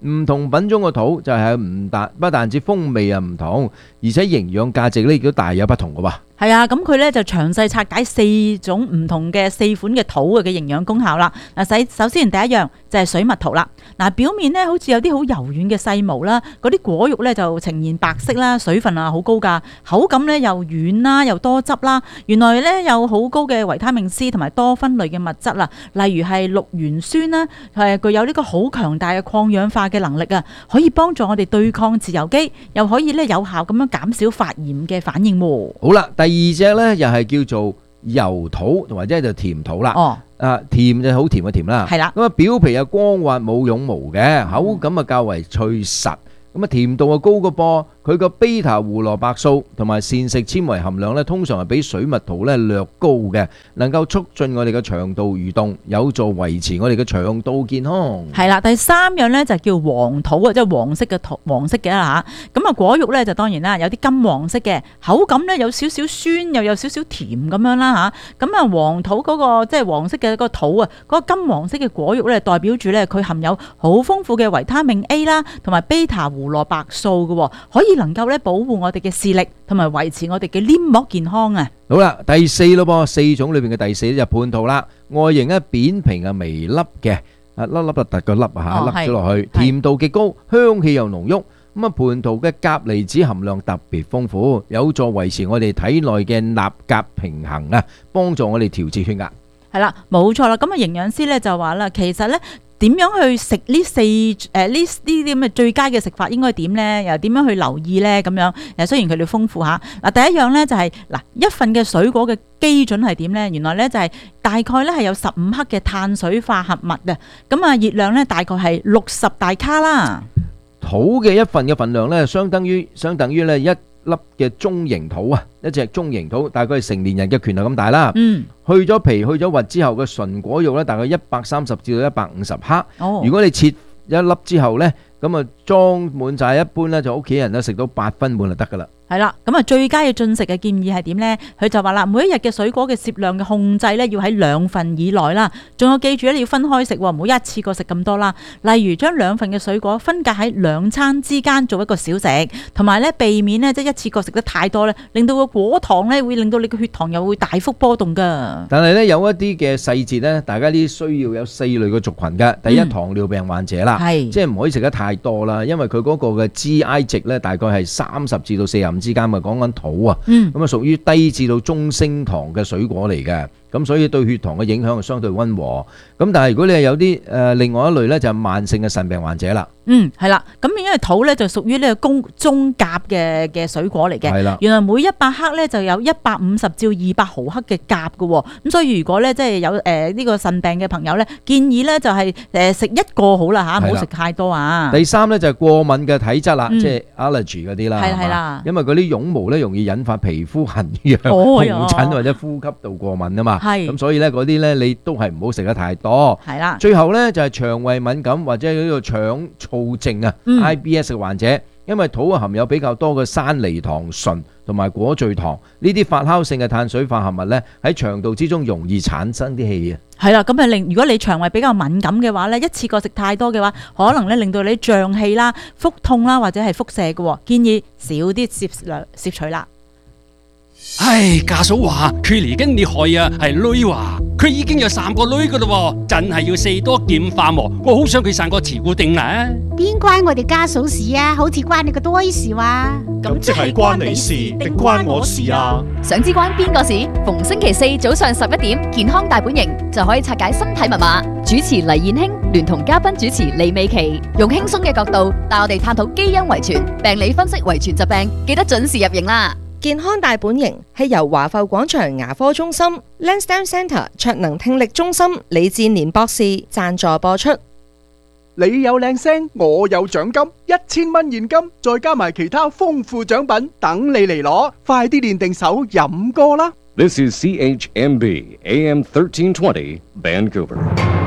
唔同品種嘅桃就係唔但不但止風味啊唔同，而且營養價值咧亦都大有不同嘅喎。 係啊，咁佢咧就詳細拆解四種唔同嘅四款嘅桃嘅營養功效啦。嗱，首首先第一樣就係水蜜桃啦。嗱，表面咧好似有啲好柔軟嘅細毛啦，嗰啲果肉咧就呈現白色啦，水分啊好高㗎，口感咧又軟啦，又多汁啦。原來咧有好高嘅維他命 C 同埋多酚類嘅物質啦，例如係綠原酸啦，係具有呢個好強大嘅抗氧化嘅能力啊，可以幫助我哋對抗自由基，又可以咧有效咁樣減少發炎嘅反應喎。 好啦，第二隻咧又係叫做油桃，或者就甜桃啦。 哦， 啊甜就好甜嘅甜啦。 係啦。 咁啊表皮啊光滑冇絨毛嘅，口感啊較為脆實。咁啊甜度啊高個噃，佢個 β 胡蘿蔔素同埋膳食纖維含量咧，通常係比水蜜桃咧略高嘅，能夠促進我哋嘅腸道蠕動，有助維持我哋嘅腸道健康。 係啦，第三樣咧就叫黃桃啊，即係黃色嘅桃，黃色嘅啦嚇。咁啊果肉咧就當然啦，有啲金黃色嘅，口感咧有少少酸，又有少少甜咁樣啦嚇。咁啊黃桃嗰個即係黃色嘅嗰個桃啊，嗰個金黃色嘅果肉咧，代表住咧佢含有好豐富嘅維他命 A 啦，同埋 β 胡蘿蔔素嘅，可以能夠咧保護我哋嘅視力，同埋維持我哋嘅黏膜健康啊！ 好啦，第四咯噃，四種裏邊嘅第四就蟠桃啦，外形咧扁平啊微粒嘅，啊粒粒就突個粒啊嚇，粒咗落去，甜度極高，香氣又濃郁。咁啊蟠桃嘅鉀離子含量特別豐富，有助維持我哋體內嘅鈉鉀平衡啊，幫助我哋調節血壓。 係啦，冇錯啦。咁啊營養師咧就話啦，其實咧。點樣去食呢四誒呢呢啲咁嘅最佳嘅食法應該點咧？又點樣去留意咧？咁樣誒雖然佢哋豐富下嗱，第一樣咧就係、是、嗱一份嘅水果嘅基準係點咧？原來咧就係、是、大概咧係有十五克嘅碳水化合物嘅，咁啊熱量咧大概係六十大卡啦。 桃嘅一份嘅份量咧，相當於相等於咧一粒嘅中型桃啊，一隻中型桃大概係成年人嘅拳頭咁大啦。 嗯， 去咗皮去咗核之後嘅純果肉咧，大概一百三十至到一百五十克。 哦， 如果你切一粒之後咧，咁啊裝滿晒，一般咧就屋企人咧食到八分滿就得噶啦。 係啦，咁啊最佳嘅進食嘅建議係點呢？佢就話啦，每一日嘅水果嘅攝量嘅控制咧，要喺兩份以內啦。仲有記住咧，你要分開食，唔好一次過食咁多啦。例如將兩份嘅水果分隔喺兩餐之間做一個小食，同埋咧避免咧即係一次過食得太多咧，令到個果糖咧會令到你嘅血糖又會大幅波動噶。 但係咧有一啲嘅細節咧，大家啲需要有四類嘅族群嘅。第一，嗯、糖尿病患者啦，係即係唔可以食得太多啦，因為佢嗰個嘅 G I 值咧大概係三十至到四十五之間，咪講緊桃啊，咁啊屬於低至到中升糖嘅水果嚟嘅，咁所以對血糖嘅影響係相對溫和。咁但係如果你係有啲誒、呃、另外一類咧，就係慢性嘅腎病患者啦。 嗯，係啦，咁因為桃咧就屬於呢個中中鉀嘅嘅水果嚟嘅，係啦。原來每一百克咧就有一百五十至二百毫克嘅鉀嘅，咁所以如果咧即係有誒呢、呃這個腎病嘅朋友咧，建議咧就係誒食一個好啦吓，唔好食太多啊。 第三咧就係過敏嘅體質啦， 嗯、 即係 allergy 嗰啲啦， 係係啦， 因為嗰啲絨毛咧容易引發皮膚痕癢、 紅疹或者呼吸道過敏啊嘛， 係咁所以咧嗰啲咧你都係唔好食得太多。 係啦， 最後咧就係腸胃敏感或者呢個腸燥症啊。 嗯、 I B S 嘅患者，因為桃含有比較多嘅山梨糖醇同埋果聚糖呢啲發酵性嘅碳水化合物咧，喺腸道之中容易產生啲氣啊。 係啦，咁啊令如果你腸胃比較敏感嘅話咧，一次過食太多嘅話，可能咧令到你脹氣啦、腹痛啦或者係腹瀉嘅，建議少啲攝量攝取啦。 唉，家嫂話佢嚟緊你害啊，係女話佢已經有三個女噶啦，真係要四多劍化喎。我好想佢生個慈固定啊！ 邊關我哋家嫂事啊？好似關你個多事話。 咁即係關你事定關我事啊？ 想知關邊個事？逢星期四早上十一點，健康大本營就可以拆解身體密碼。主持黎燕卿聯同嘉賓主持李美琪，用輕鬆嘅角度帶我哋探討基因遺傳、病理分析遺傳疾病，記得準時入營啦！ 健康大本營係由華埠廣場牙科中心、Lansdowne Centre 卓能聽力中心李志年博士贊助播出。 你有靚聲，我有獎金，一千蚊現金，再加埋其他豐富獎品，等你嚟攞，快啲練定手飲歌啦！ This is C H M B A M thirteen twenty Vancouver。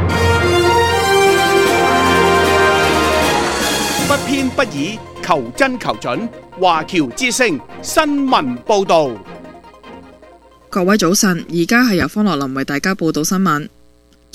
不偏不倚，求真求準。華僑之聲新聞報道。 各位早晨，而家係由方樂林為大家報道新聞。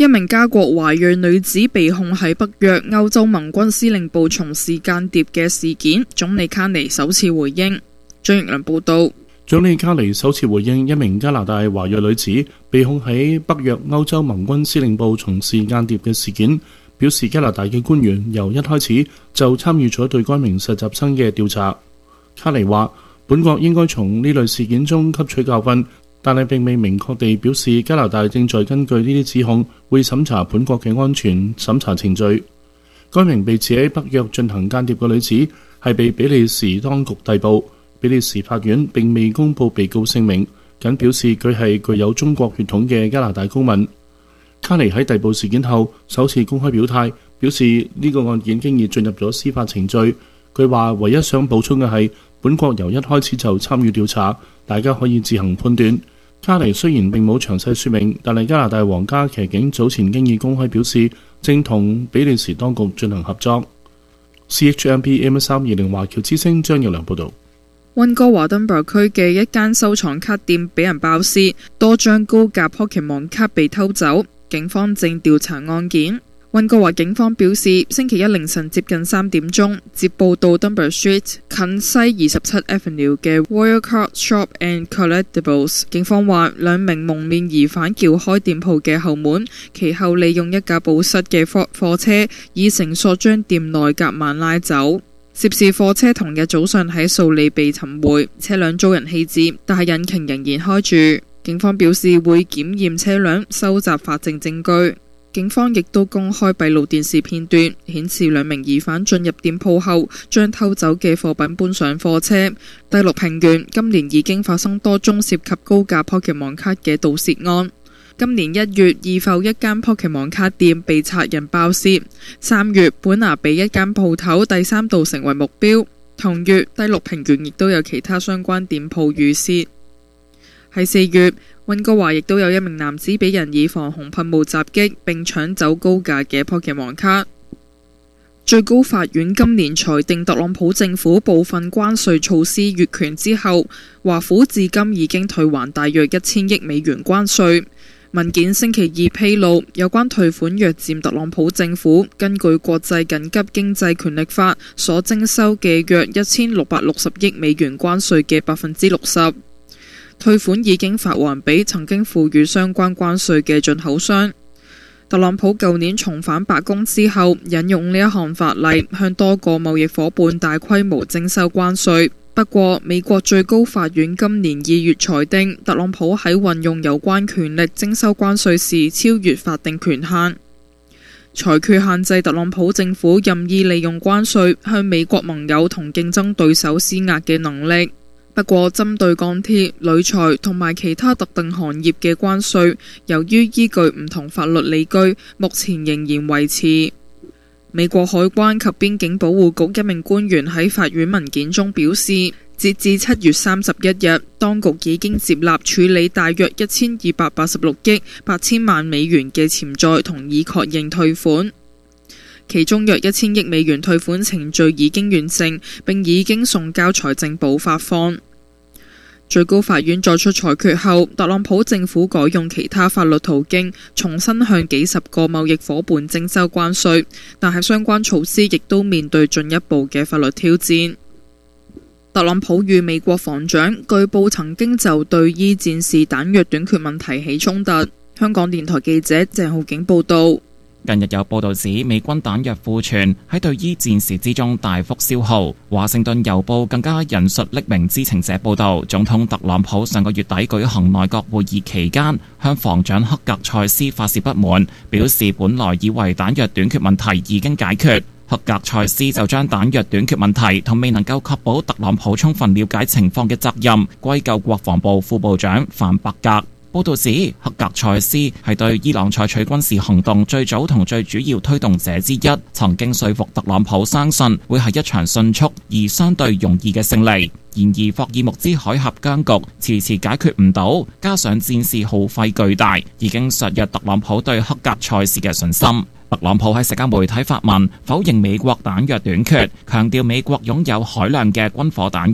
一名加國華裔女子被控喺北約歐洲盟軍司令部從事間諜嘅事件，總理卡尼首次回應。張奕良報道。 總理卡尼首次回應一名加拿大華裔女子被控喺北約歐洲盟軍司令部從事間諜嘅事件，表示加拿大嘅官員由一開始就參與咗對該名實習生嘅調查。卡尼話：本國應該從呢類事件中吸取教訓，但係並未明確地表示加拿大正在根據呢啲指控會審查本國嘅安全審查程序。該名被指喺北約進行間諜嘅女子係被比利時當局逮捕。比利時法院並未公布被告姓名，僅表示佢係具有中國血統嘅加拿大公民。卡尼喺逮捕事件後首次公開表態，表示呢個案件經已進入咗司法程序。佢話唯一想補充嘅係，本國由一開始就參與調查，大家可以自行判斷。卡尼雖然並冇詳細說明，但係加拿大皇家騎警早前經已公開表示，正同比利時當局進行合作。C H M P M 三二零華僑之聲張奕良報導。 溫哥華登堡區嘅一間收藏卡店俾人爆竊，多張高價 Pokemon 卡被偷走，警方正調查案件。溫哥華警方表示，星期一凌晨接近三點鐘，接報到 Dunbar Street 近西二十七 Avenue 嘅 Royal Card Shop and Collectibles， 警方話兩名蒙面疑犯撬開店鋪嘅後門，其後利用一架保失嘅貨貨車以繩索將店內夾萬拉走。涉事貨車同日早上喺素里被尋回，車輛遭人棄置，但係引擎仍然開住。警方表示會檢驗車輛，收集法證證據。警方亦都公開閉路電視片段，顯示兩名疑犯進入店鋪後，將偷走嘅貨品搬上貨車。第六平原今年已經發生多宗涉及高價 Pokemon 卡嘅盜竊案。今年一月，二埠一間 Pokemon 卡店被賊人爆竊；三月，本拿比一間鋪頭第三度成為目標。同月，第六平原亦都有其他相關店鋪遇竊。喺四月，溫哥華亦都有一名男子俾人以防洪噴霧襲擊，並搶走高價嘅 Pokemon 卡。最高法院今年裁定特朗普政府部分關稅措施越權之後，華府至今已經退還大約一千億美元關稅。文件星期二披露，有關退款約佔特朗普政府根據國際緊急經濟權力法所徵收嘅約一千六百六十億美元關稅嘅百分之六十。退款已經發還俾曾經賦予相關關稅嘅進口商。特朗普舊年重返白宮之後，引用呢一項法例向多個貿易夥伴大規模徵收關稅。不過，美國最高法院今年二月裁定，特朗普喺運用有關權力徵收關稅時超越法定權限，裁決限制特朗普政府任意利用關稅向美國盟友同競爭對手施壓嘅能力。不過，針對鋼鐵、鋁材同埋其他特定行業嘅關稅，由於依據唔同法律理據，目前仍然維持。美國海關及邊境保護局一名官員喺法院文件中表示，截至七月三十一日，當局已經接納處理大約一千二百八十六億八千萬美元嘅潛在同已確認退款，其中約一千億美元退款程序已經完成，並已經送交財政部發放。最高法院作出裁決後，特朗普政府改用其他法律途徑，重新向幾十個貿易夥伴徵收關稅，但係相關措施亦都面對進一步嘅法律挑戰。特朗普與美國防長據報曾經就對伊戰士彈藥短缺問題起衝突。香港電台記者鄭浩景報道。 近日有報道指美軍彈藥庫存喺對伊戰時之中大幅消耗。華盛頓郵報更加引述匿名知情者報道，總統特朗普上個月底舉行內閣會議期間，向防長克格塞斯發洩不滿，表示本來以為彈藥短缺問題已經解決。克格塞斯就將彈藥短缺問題同未能夠確保特朗普充分了解情況嘅責任歸咎國防部副部長范伯格。報道指，克格塞斯係對伊朗採取軍事行動最早同最主要推動者之一，曾經說服特朗普相信會係一場迅速而相對容易嘅勝利。然而，霍爾木茲海峽僵局遲遲解決唔到，加上戰事耗費巨大，已經削弱特朗普對克格塞斯嘅信心。特朗普喺社交媒體發文否認美國彈藥短缺，強調美國擁有海量嘅軍火彈藥。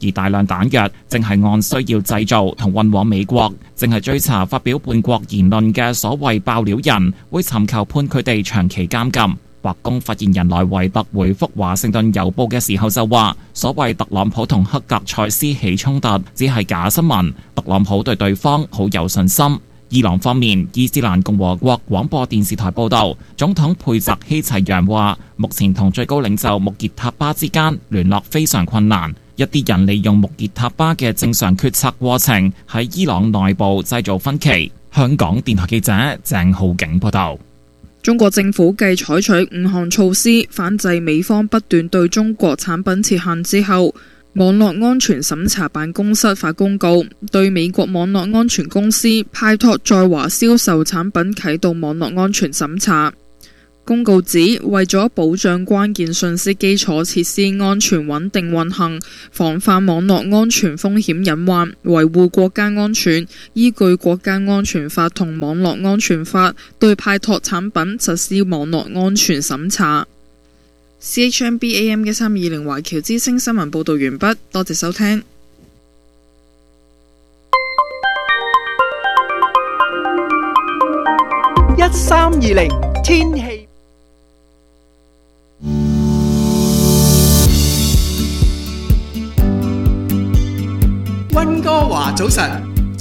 而大量彈藥正係按需要製造同運往美國。正係追查發表叛國言論嘅所謂爆料人，會尋求判佢哋長期監禁。白宮發言人萊維特回覆華盛頓郵報嘅時候就話，所謂特朗普同克格塞斯起衝突只係假新聞，特朗普對對方好有信心。伊朗方面，伊斯蘭共和國廣播電視台報道，總統佩澤希齊揚話，目前同最高領袖穆傑塔巴之間聯絡非常困難，一啲人利用穆傑塔巴嘅正常決策過程喺伊朗內部製造分歧。香港電台記者鄭浩景報道。 中國政府繼採取五項措施反制美方不斷對中國產品設限之後，網絡安全審查辦公室發公告，對美國網絡安全公司派託在華銷售產品啟動網絡安全審查。公告指，為咗保障關鍵信息基礎設施安全穩定運行，防範網絡安全風險隱患，維護國家安全，依據國家安全法同網絡安全法，對派託產品實施網絡安全審查。C H M B A M 嘅三二零華僑之聲新聞報道完畢，多謝收聽。 一三二零天氣。溫哥華早晨，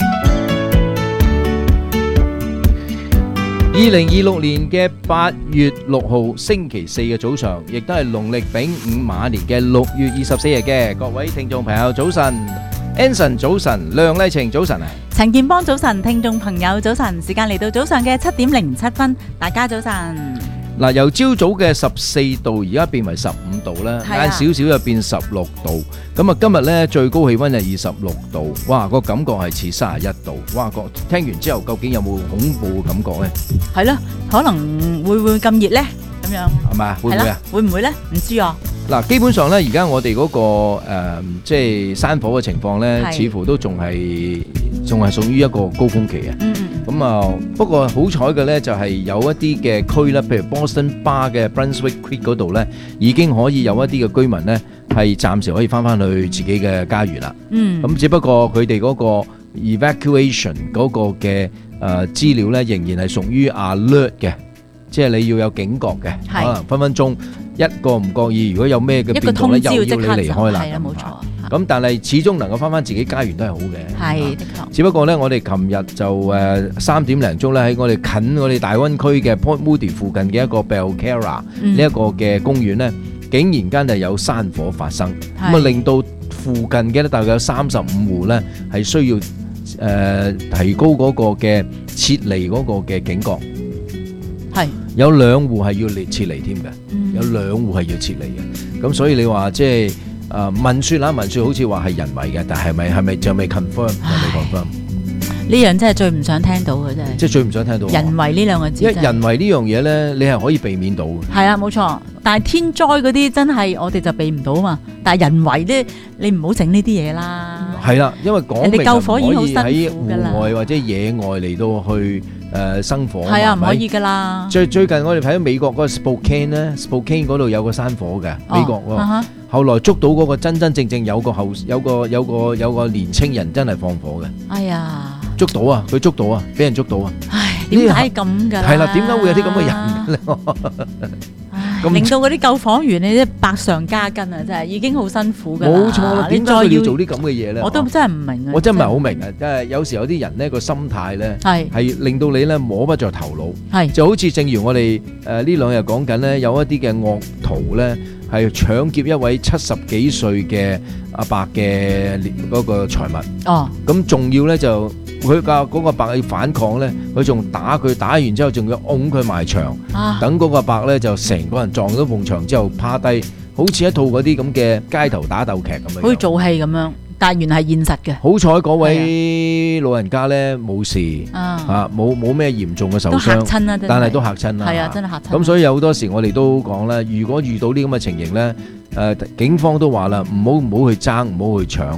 二零二六年嘅八月六號星期四嘅早上，亦都係農曆丙午馬年嘅六月二十四日嘅。各位聽眾朋友早晨 ，Anson 早晨，梁麗晴早晨啊， 陳建邦早晨，聽眾朋友早晨，時間嚟到早上嘅七點零七分，大家早晨。 嗱，由朝早嘅十四度，而家變為十五度啦，晏少少就變十六度。咁啊，今日咧最高氣溫係二十六度，哇，個感覺係似三十一度。哇，個聽完之後，究竟有冇恐怖嘅感覺咧？ 係咯，可能會唔會咁熱咧？咁樣係咪啊？會唔會啊？ 會唔會咧？唔知啊。 嗱，基本上咧，而家我哋嗰個誒，即係山火嘅情況咧，似乎都仲係仲係屬於一個高峰期啊。嗯嗯。咁啊，不過好彩嘅咧，就係有一啲嘅區咧，譬如 Boston Bar 嘅 Brunswick Creek 嗰度咧，已經可以有一啲嘅居民咧，係暫時可以翻翻去自己嘅家園啦。嗯。咁只不過佢哋嗰個 evacuation 嗰個嘅誒資料咧，仍然係屬於 alert 嘅。即係你要有警覺嘅，可能分分鐘一個唔覺意，如果有咩嘅變動咧，又要你離開啦。係啊，冇錯。咁但係始終能夠翻翻自己家園都係好嘅。係的確。只不過咧，我哋琴日就誒三點零鐘咧，喺我哋近我哋大灣區嘅 Port Moody 附近嘅一個 Belcarra 呢一個嘅公園咧，竟然間就有山火發生，咁啊令到附近嘅咧大概有三十五戶咧係需要誒提高嗰個嘅撤離嗰個嘅警覺。係有兩戶係要列撤離添嘅，嗯、有兩戶係要撤離嘅。咁所以你話即係誒聞説啦，聞説好似話係人為嘅，但係咪係咪就未 confirm？就未 confirm。 呢樣真係最唔想聽到嘅，真係。即係最唔想聽到。人為呢兩個字。因為人為呢樣嘢咧，你係可以避免到嘅。係啊，冇錯。但係天災嗰啲真係我哋就避唔到嘛。但係人為咧，你唔好整呢啲嘢啦。係啦，因為講明救火已經好辛苦㗎啦。可以喺戶外或者野外嚟到去。誒、呃、生火係啊，唔可以㗎啦。最最近我哋睇到美國嗰個 Spokane 咧 ，Spokane 嗰度有個山火嘅，哦、美國喎。Uh-huh. 後來捉到嗰個真真正正有個後有個有個有個年青人真係放火嘅。哎呀！捉到啊！佢捉到啊！俾人捉到啊！唉，點解咁㗎？係啦，點解會有啲咁嘅人咧？令到嗰啲救火員你啲百上加斤啊！真係已經好辛苦㗎。冇錯啦，點解佢要做啲咁嘅嘢咧？我都真係唔明啊！我真唔係好明啊！即係有時有啲人咧個心態咧係係令到你咧摸不着頭腦，係就好似正如我哋誒呢兩日講緊咧，有一啲嘅惡徒咧係搶劫一位七十幾歲嘅阿伯嘅嗰個財物。哦，咁仲要咧就。佢個嗰個伯要反抗咧，佢仲打佢，打完之後仲要擁佢埋牆，啊、等嗰個伯咧就成個人撞到埲牆之後趴低，好似一套嗰啲咁嘅街頭打鬥劇咁樣，好似做戲咁樣，但係原來係現實嘅。好彩嗰位老人家咧冇事，啊冇冇咩嚴重嘅受傷，都嚇親啦，但係都嚇親啦，係啊，真係嚇親。咁所以有好多時我哋都講啦，如果遇到呢咁嘅情形咧，誒、呃、警方都話啦，唔好唔好去爭，唔好去搶。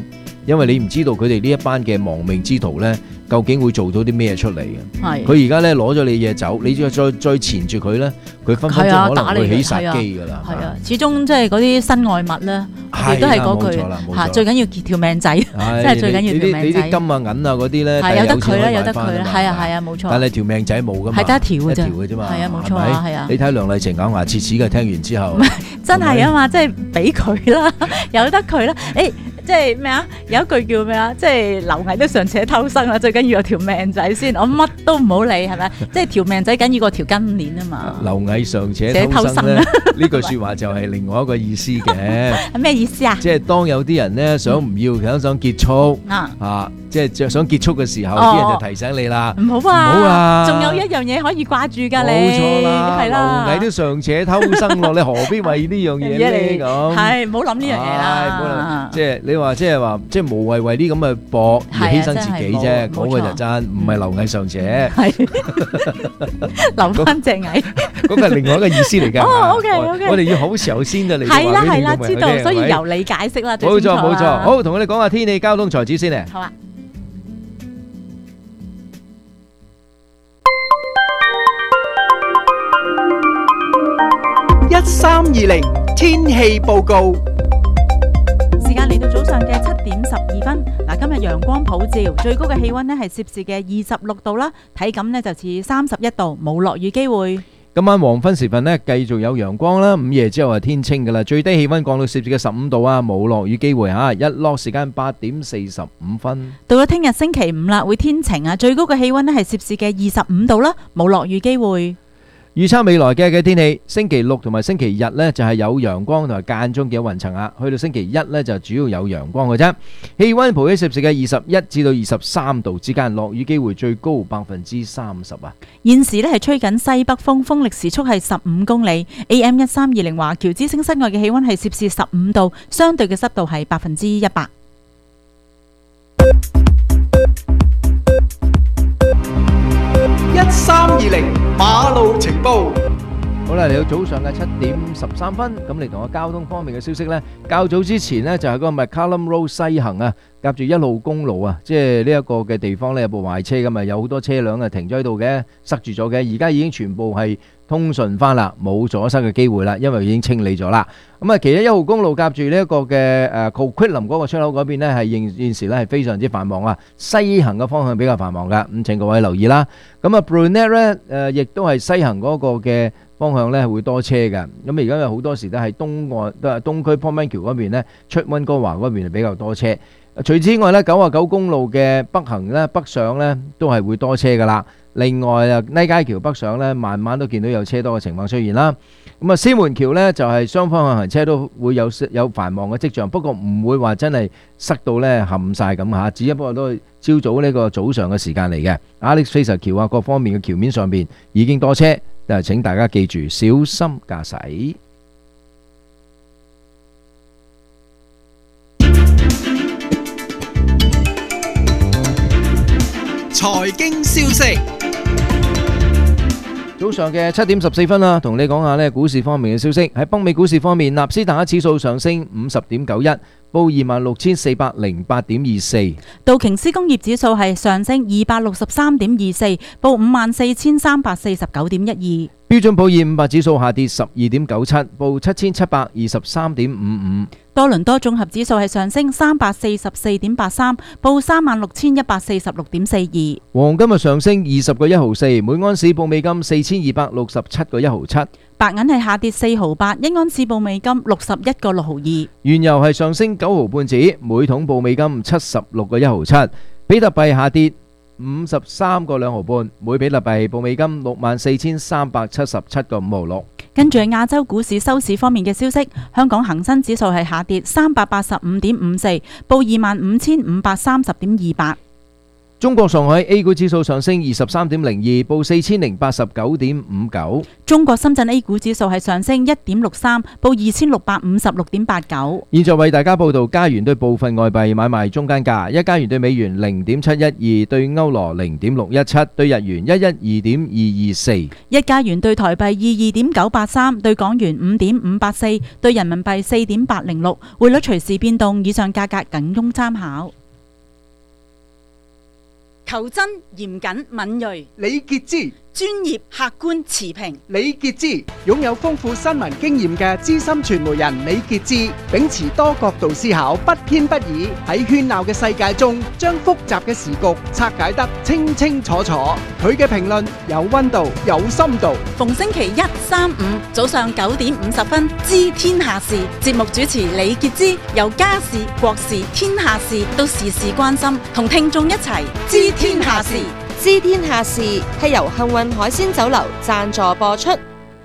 因為你唔知道佢哋呢一班嘅亡命之徒咧，究竟會做到啲咩出嚟嘅。 係佢而家咧攞咗你嘢走，你再再再纏住佢咧，佢分分鐘可能會起殺機㗎啦。 係啊，始終即係嗰啲身外物咧，亦都係嗰句嚇，最緊要條命仔，即係最緊要條命仔。 你啲金啊銀啊嗰啲咧， 係有得佢啦，有得佢啦，係啊係啊，冇錯。 但係條命仔冇㗎嘛， 係得一條嘅啫， 一條嘅啫嘛。 係啊，冇錯啊，係啊。 你睇梁麗晴咬牙切齒嘅，聽完之後， 真係啊嘛，即係俾佢啦，由得佢啦。誒，即係咩啊？有一句叫咩啊？即係螻蟻都尚且偷生啦，最緊要有條命仔先。我乜都唔好理，係咪？即係條命仔緊要過條金鏈啊嘛。 螻蟻尚且偷生咧，呢句説話就係另外一個意思嘅。 係咩意思啊？ 即係當有啲人咧想唔要，想想結束啊，即係想結束嘅時候，啲人就提醒你啦， 唔好啊， 唔好啊， 仲有一樣嘢可以掛住㗎，你冇錯啦， 係啦， 螻蟻都尚且偷生咯，你何必為呢樣嘢咧咁？ 係唔好諗呢樣嘢啦。 即係你話，即係話，即係無謂為啲咁嘅搏而犧牲自己啫。嗰個就真唔係螻蟻尚且， 係留翻隻蟻。 嗰個係另外一個意思嚟㗎。 哦，OK OK， 我哋要好時候先嘅嚟。 係啦係啦，知道，所以由你解釋啦。 冇錯冇錯，好，同我哋講下天氣交通財經先嚟。 好啊。 一三二零天氣報告， 時間嚟到早上嘅七點十二分。嗱，今日陽光普照，最高嘅氣溫呢係攝氏嘅二十六度啦，體感呢就似三十一度，冇落雨機會。 今晚黃昏時分呢，繼續有陽光啦，午夜之後係天清噶啦，最低氣溫降到攝氏嘅十五度啊，冇落雨機會吓，日落時間八點四十五分。 到咗聽日星期五啦，會天晴啊，最高嘅氣溫呢係攝氏嘅二十五度啦，冇落雨機會。 預測未來嘅嘅天氣，星期六同埋星期日呢就係有陽光同埋間中嘅雲層啊，去到星期一呢就主要有陽光嘅啫。氣溫徘徊攝氏嘅二十一至到二十三度之間，落雨機會最高百分之三十啊。 現時呢係吹緊西北風，風力時速係十五公里。A M 一三二零華僑之聲室外嘅氣溫係攝氏十五度，相對嘅濕度係百分之一百。 一三二零馬路情報。 好啦，嚟到早上嘅七點十三分，咁嚟同我交通方面嘅消息呢。較早之前呢，就係嗰個 McCallum Road 西行啊，夾住一路公路啊，即係呢一個嘅地方呢，有部壞車咁啊，有好多車輛啊停咗喺度嘅，塞住咗嘅，而家已經全部係通順翻啦，冇阻塞嘅機會啦，因為已經清理咗啦。咁啊，其實一號公路夾住呢一個嘅誒 Coquitlam 嗰個出口嗰邊呢，係現現時呢係非常之繁忙啊，西行嘅方向比較繁忙噶，咁請各位留意啦。咁啊 Brunette 咧誒，亦都係西行嗰個嘅方向咧會多車嘅。咁而家有好多時都係東岸都係東區 Portman 橋嗰邊咧，出溫哥華嗰邊係比較多車。除此之外咧，九啊九公路嘅北行咧北上咧都係會多車噶啦。另外啊，尼街橋北上咧，慢慢都見到有車多嘅情況出現啦。咁啊，獅門橋咧就係雙方向行車都會有有繁忙嘅跡象，不過唔會話真係塞到咧冚曬咁嚇，只不過都係朝早呢個早上嘅時間嚟嘅。Alex Fraser 橋啊，各方面嘅橋面上邊已經多車，但係請大家記住小心駕駛。 財經消息。 早上嘅七點十四分啦，同你講下呢股市方面嘅消息。喺北美股市方面，納斯達克指數上升五十點九一，報二萬六千四百零八點二四。 道瓊斯工業指數係上升二百六十三點二四，報五萬四千三百四十九點一二。 標準普爾五百指數下跌十二點九七，報七千七百二十三點五五。 多倫多綜合指數係上升三百四十四點八三，報三萬六千一百四十六點四二。 黃金日上升二十個一毫四，每安士報美金四千二百六十七個一毫七。 白銀係下跌四毫八，一安士報美金六十一個六毫二。 原油係上升九毫半子，每桶報美金七十六個一毫七。比特幣下跌五十三個兩毫半，每比特幣報美金六萬四千三百七十七個五毫六。 跟住亞洲股市收市方面嘅消息，香港恒生指數係下跌三百八十五點五四，報二萬五千五百三十點二八。 中國上海 A 股指數上升二十三點零二，報四千零八十九點五九。 中國深圳 A 股指數係上升一點六三，報二千六百五十六點八九。 現在為大家報道加元對部分外幣買賣中間價：一加元對美元零點七一二，對歐羅零點六一七，對日元一一二點二二四。 一加元對台幣二二點九八三，對港元五點五八四，對人民幣四點八零六。匯率隨時變動，以上價格僅供參考。求真、嚴謹、敏鋭， 李傑之。 專業、客觀、持平。 李傑之擁有豐富新聞經驗嘅資深傳媒人李傑之，秉持多角度思考，不偏不倚，喺喧鬧嘅世界中，將複雜嘅時局拆解得清清楚楚。佢嘅評論有溫度，有深度。 逢星期一、三、五早上九點五十分，知天下事。節目主持李傑之，由家事、國事、天下事到時事關心，同聽眾一齊知天下事。 知天下事係由幸運海鮮酒樓贊助播出。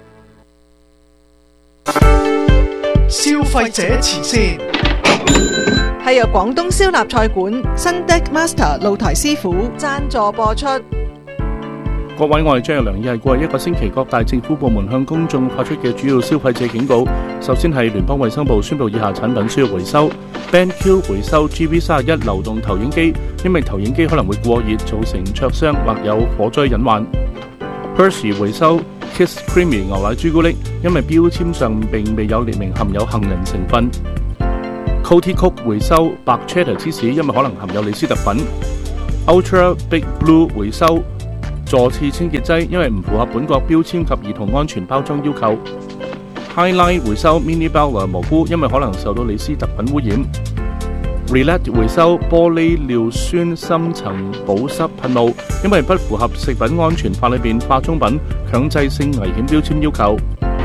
消費者慈善係由廣東燒臘菜館新 Deck Master 露台師傅贊助播出。 各位，我係張日良，以係過去一個星期各大政府部門向公眾發出嘅主要消費者警告。首先係聯邦衛生部宣布以下產品需要回收。BenQ 回收 G V 三十一流動投影機，因為投影機可能會過熱造成灼傷或有火災隱患。Hershey 回收 Kiss Creamy 牛奶朱古力，因為標籤上並未有列明含有杏仁成分。Coty Cook 回收白 Cheddar 芝士，因為可能含有李斯特粉。Ultra Big Blue 回收座廁清潔劑，因為唔符合本國標籤及兒童安全包裝要求。Highline 回收 Mini Bella 蘑菇，因為可能受到李斯特粉污染。Relate 回收玻璃尿酸深層保濕噴霧，因為不符合食品安全法裏邊化妝品強制性危險標籤要求。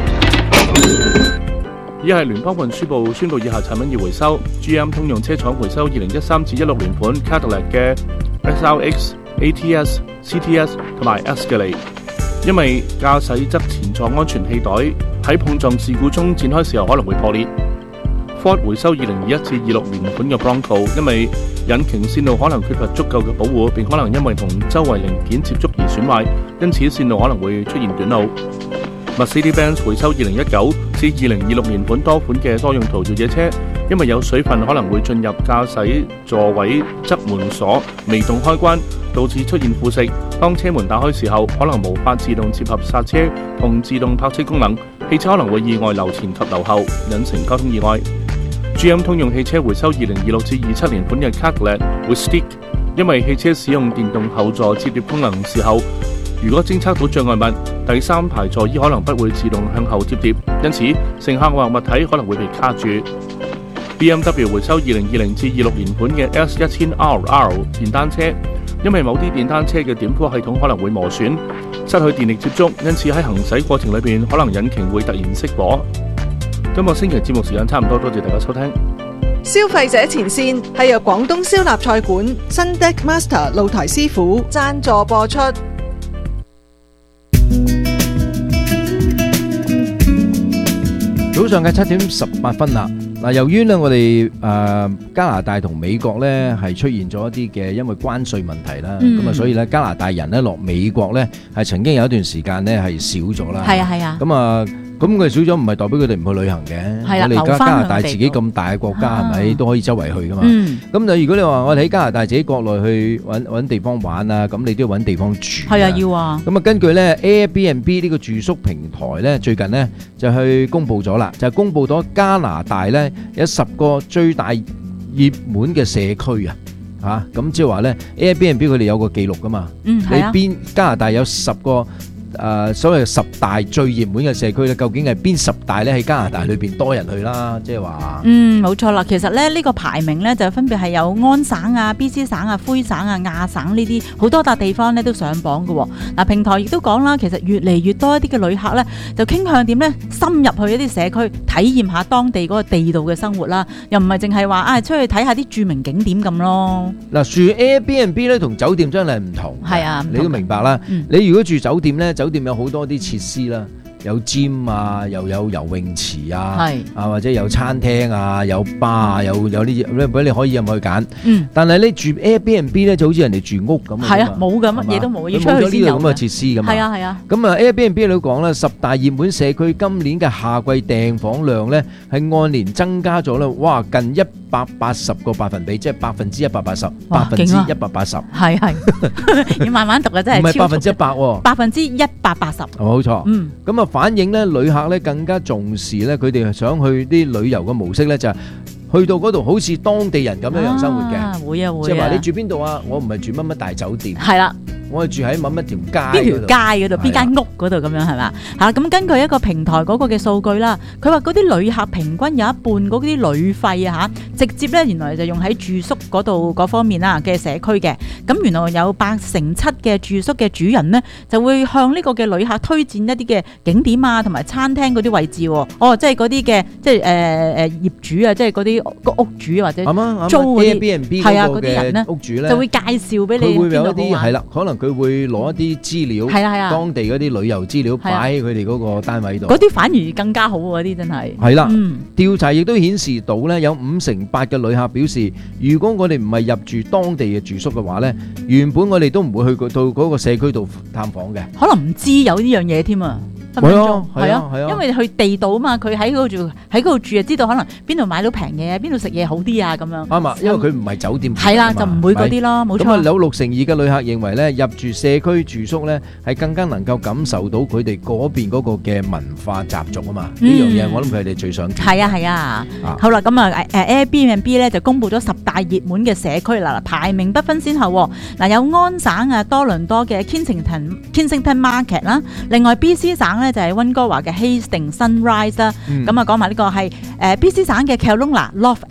以下係聯邦運輸部宣布以下產品要回收。G M 通用車廠回收二零一三至一六年款 Cadillac 嘅 S R X、A T S、C T S 同埋 Escalade， 因為駕駛側前座安全氣袋喺碰撞事故中展開時候可能會破裂。Ford 回收二零二一至二六年款嘅 Bronco， 因為引擎線路可能缺乏足夠嘅保護，並可能因為同周圍零件接觸而損壞，因此線路可能會出現短路。Mercedes-Benz 回收二零一九至二零二六年款多款嘅多用途越野車，因為有水分可能會進入駕駛座位側門鎖微動開關，導致出現腐蝕。當車門打開時候，可能無法自動接合剎車同自動泊車功能，汽車可能會意外流前及流後，引成交通意外。G M 通用汽車回收二零二六至二七年款嘅 Cadillac Wistick， 因為汽車使用電動後座摺疊功能時候，如果偵測到障礙物，第三排座椅可能不會自動向後摺疊，因此乘客或物體可能會被卡住。B M W 回收二零二零至二六年款嘅 S 一千 R R 電單車，因為某啲電單車嘅點火系統可能會磨損，失去電力接觸，因此喺行駛過程裏邊可能引擎會突然熄火。今個星期節目時間差唔多，多謝大家收聽。 消費者前線係由廣東燒臘菜館新 Deck Master 露台師傅贊助播出。 早上嘅七點十八分啦。嗱，由於咧我哋誒加拿大同美國咧係出現咗一啲嘅因為關稅問題啦，咁啊所以咧加拿大人咧落美國咧係曾經有一段時間咧係少咗啦。 係啊係啊。 咁啊。咁佢少咗唔係代表佢哋唔去旅行嘅，我哋而家加拿大自己咁大嘅國家係咪都可以周圍去噶嘛？咁就如果你話我哋喺加拿大自己國內去揾揾地方玩啊，咁你都要揾地方住。 係啊，要啊。 咁啊，根據咧 Airbnb 呢個住宿平台咧，最近咧就去公佈咗啦，就係公佈咗加拿大咧有十個最大熱門嘅社區啊，嚇咁即係話咧 Airbnb 佢哋有個記錄噶嘛。嗯，係啊。你邊加拿大有十個？誒、呃、所謂十大最熱門嘅社區咧，究竟係邊十大咧？喺加拿大裏邊多人去啦，即係話嗯冇錯啦。其實咧呢、呢個排名咧就分別係有安省啊、B C 省啊、魁省啊、亞省呢啲好多笪地方咧都上榜嘅、哦。嗱、啊、平台亦都講啦，其實越嚟越多一啲嘅旅客咧就傾向點咧深入去一啲社區體驗下當地嗰個地道嘅生活啦，又唔係淨係話啊出去睇下啲著名景點咁咯。 嗱住 Airbnb 咧同酒店真係唔同， 係啊， 你都明白啦。嗯、你如果住酒店咧，酒店有好多啲設施啦， 有 gym 啊，又有游泳池啊，啊或者有餐廳啊，有 bar 啊，有有呢啲，俾你可以入去揀。嗯。但係你住 Airbnb 咧就好似人哋住屋咁。係啊，冇㗎，乜嘢都冇，要出去先有。冇咗呢個咁嘅設施㗎嘛。係啊係啊。咁啊 Airbnb 你講啦，十大熱門社區今年嘅夏季訂房量咧係按年增加咗啦，哇近一百八十個百分比，即係百分之一百八十，百分之一百八十。係係，要慢慢讀啊，真係。唔係百分之一百喎。百分之一百八十。冇錯。嗯。咁啊反映咧旅客咧更加重視咧，佢哋想去啲旅遊嘅模式咧就係去到嗰度好似當地人咁樣樣生活嘅。啊會啊會啊。即係話你住邊度啊？我唔係住乜乜大酒店。係啦。我係住喺某一條街，邊條街嗰度，邊間屋嗰度咁樣係嘛？嚇咁根據一個平台嗰個嘅數據啦，佢話嗰啲旅客平均有一半嗰啲旅費啊嚇，直接咧原來就用喺住宿嗰度嗰方面啦嘅社區嘅。咁原來有八成七嘅住宿嘅主人咧，就會向呢個嘅旅客推薦一啲嘅景點啊，同埋餐廳嗰啲位置喎。哦，即係嗰啲嘅即係誒誒業主啊，即係嗰啲屋主或者租嗰啲係啊嗰啲人咧，屋主咧就會介紹俾你邊度好玩。係啦，可能。佢會攞一啲資料，係啊係啊，當地嗰啲旅遊資料擺喺佢哋嗰個單位度。嗰啲反而更加好喎，嗰啲真係。係啦，嗯，調查亦都顯示到咧，有五成八嘅旅客表示，如果我哋唔係入住當地嘅住宿嘅話咧，原本我哋都唔會去到嗰個社區度探訪嘅。可能唔知有呢樣嘢添啊！係啊，係啊，係啊，因為去地道啊嘛，佢喺嗰度住，喺嗰度住就知道可能邊度買到平嘢，邊度食嘢好啲啊咁樣。啱啊，因為佢唔係酒店。係啦，就唔會嗰啲咯，冇錯。咁啊，有六成二嘅旅客認為咧，入住社區住宿咧係更加能夠感受到佢哋嗰邊嗰個嘅文化習俗啊嘛。呢樣嘢我諗佢哋最想知。係啊係啊。好啦，咁啊誒 Airbnb 咧就公布咗十大熱門嘅社區啦，排名不分先後。嗱有安省啊多倫多嘅 Kensington Kensington Market 啦，另外 B C 省咧就係溫哥華嘅 Hastings Sunrise 啦，咁啊講埋呢個係誒 B C 省嘅 Kelowna North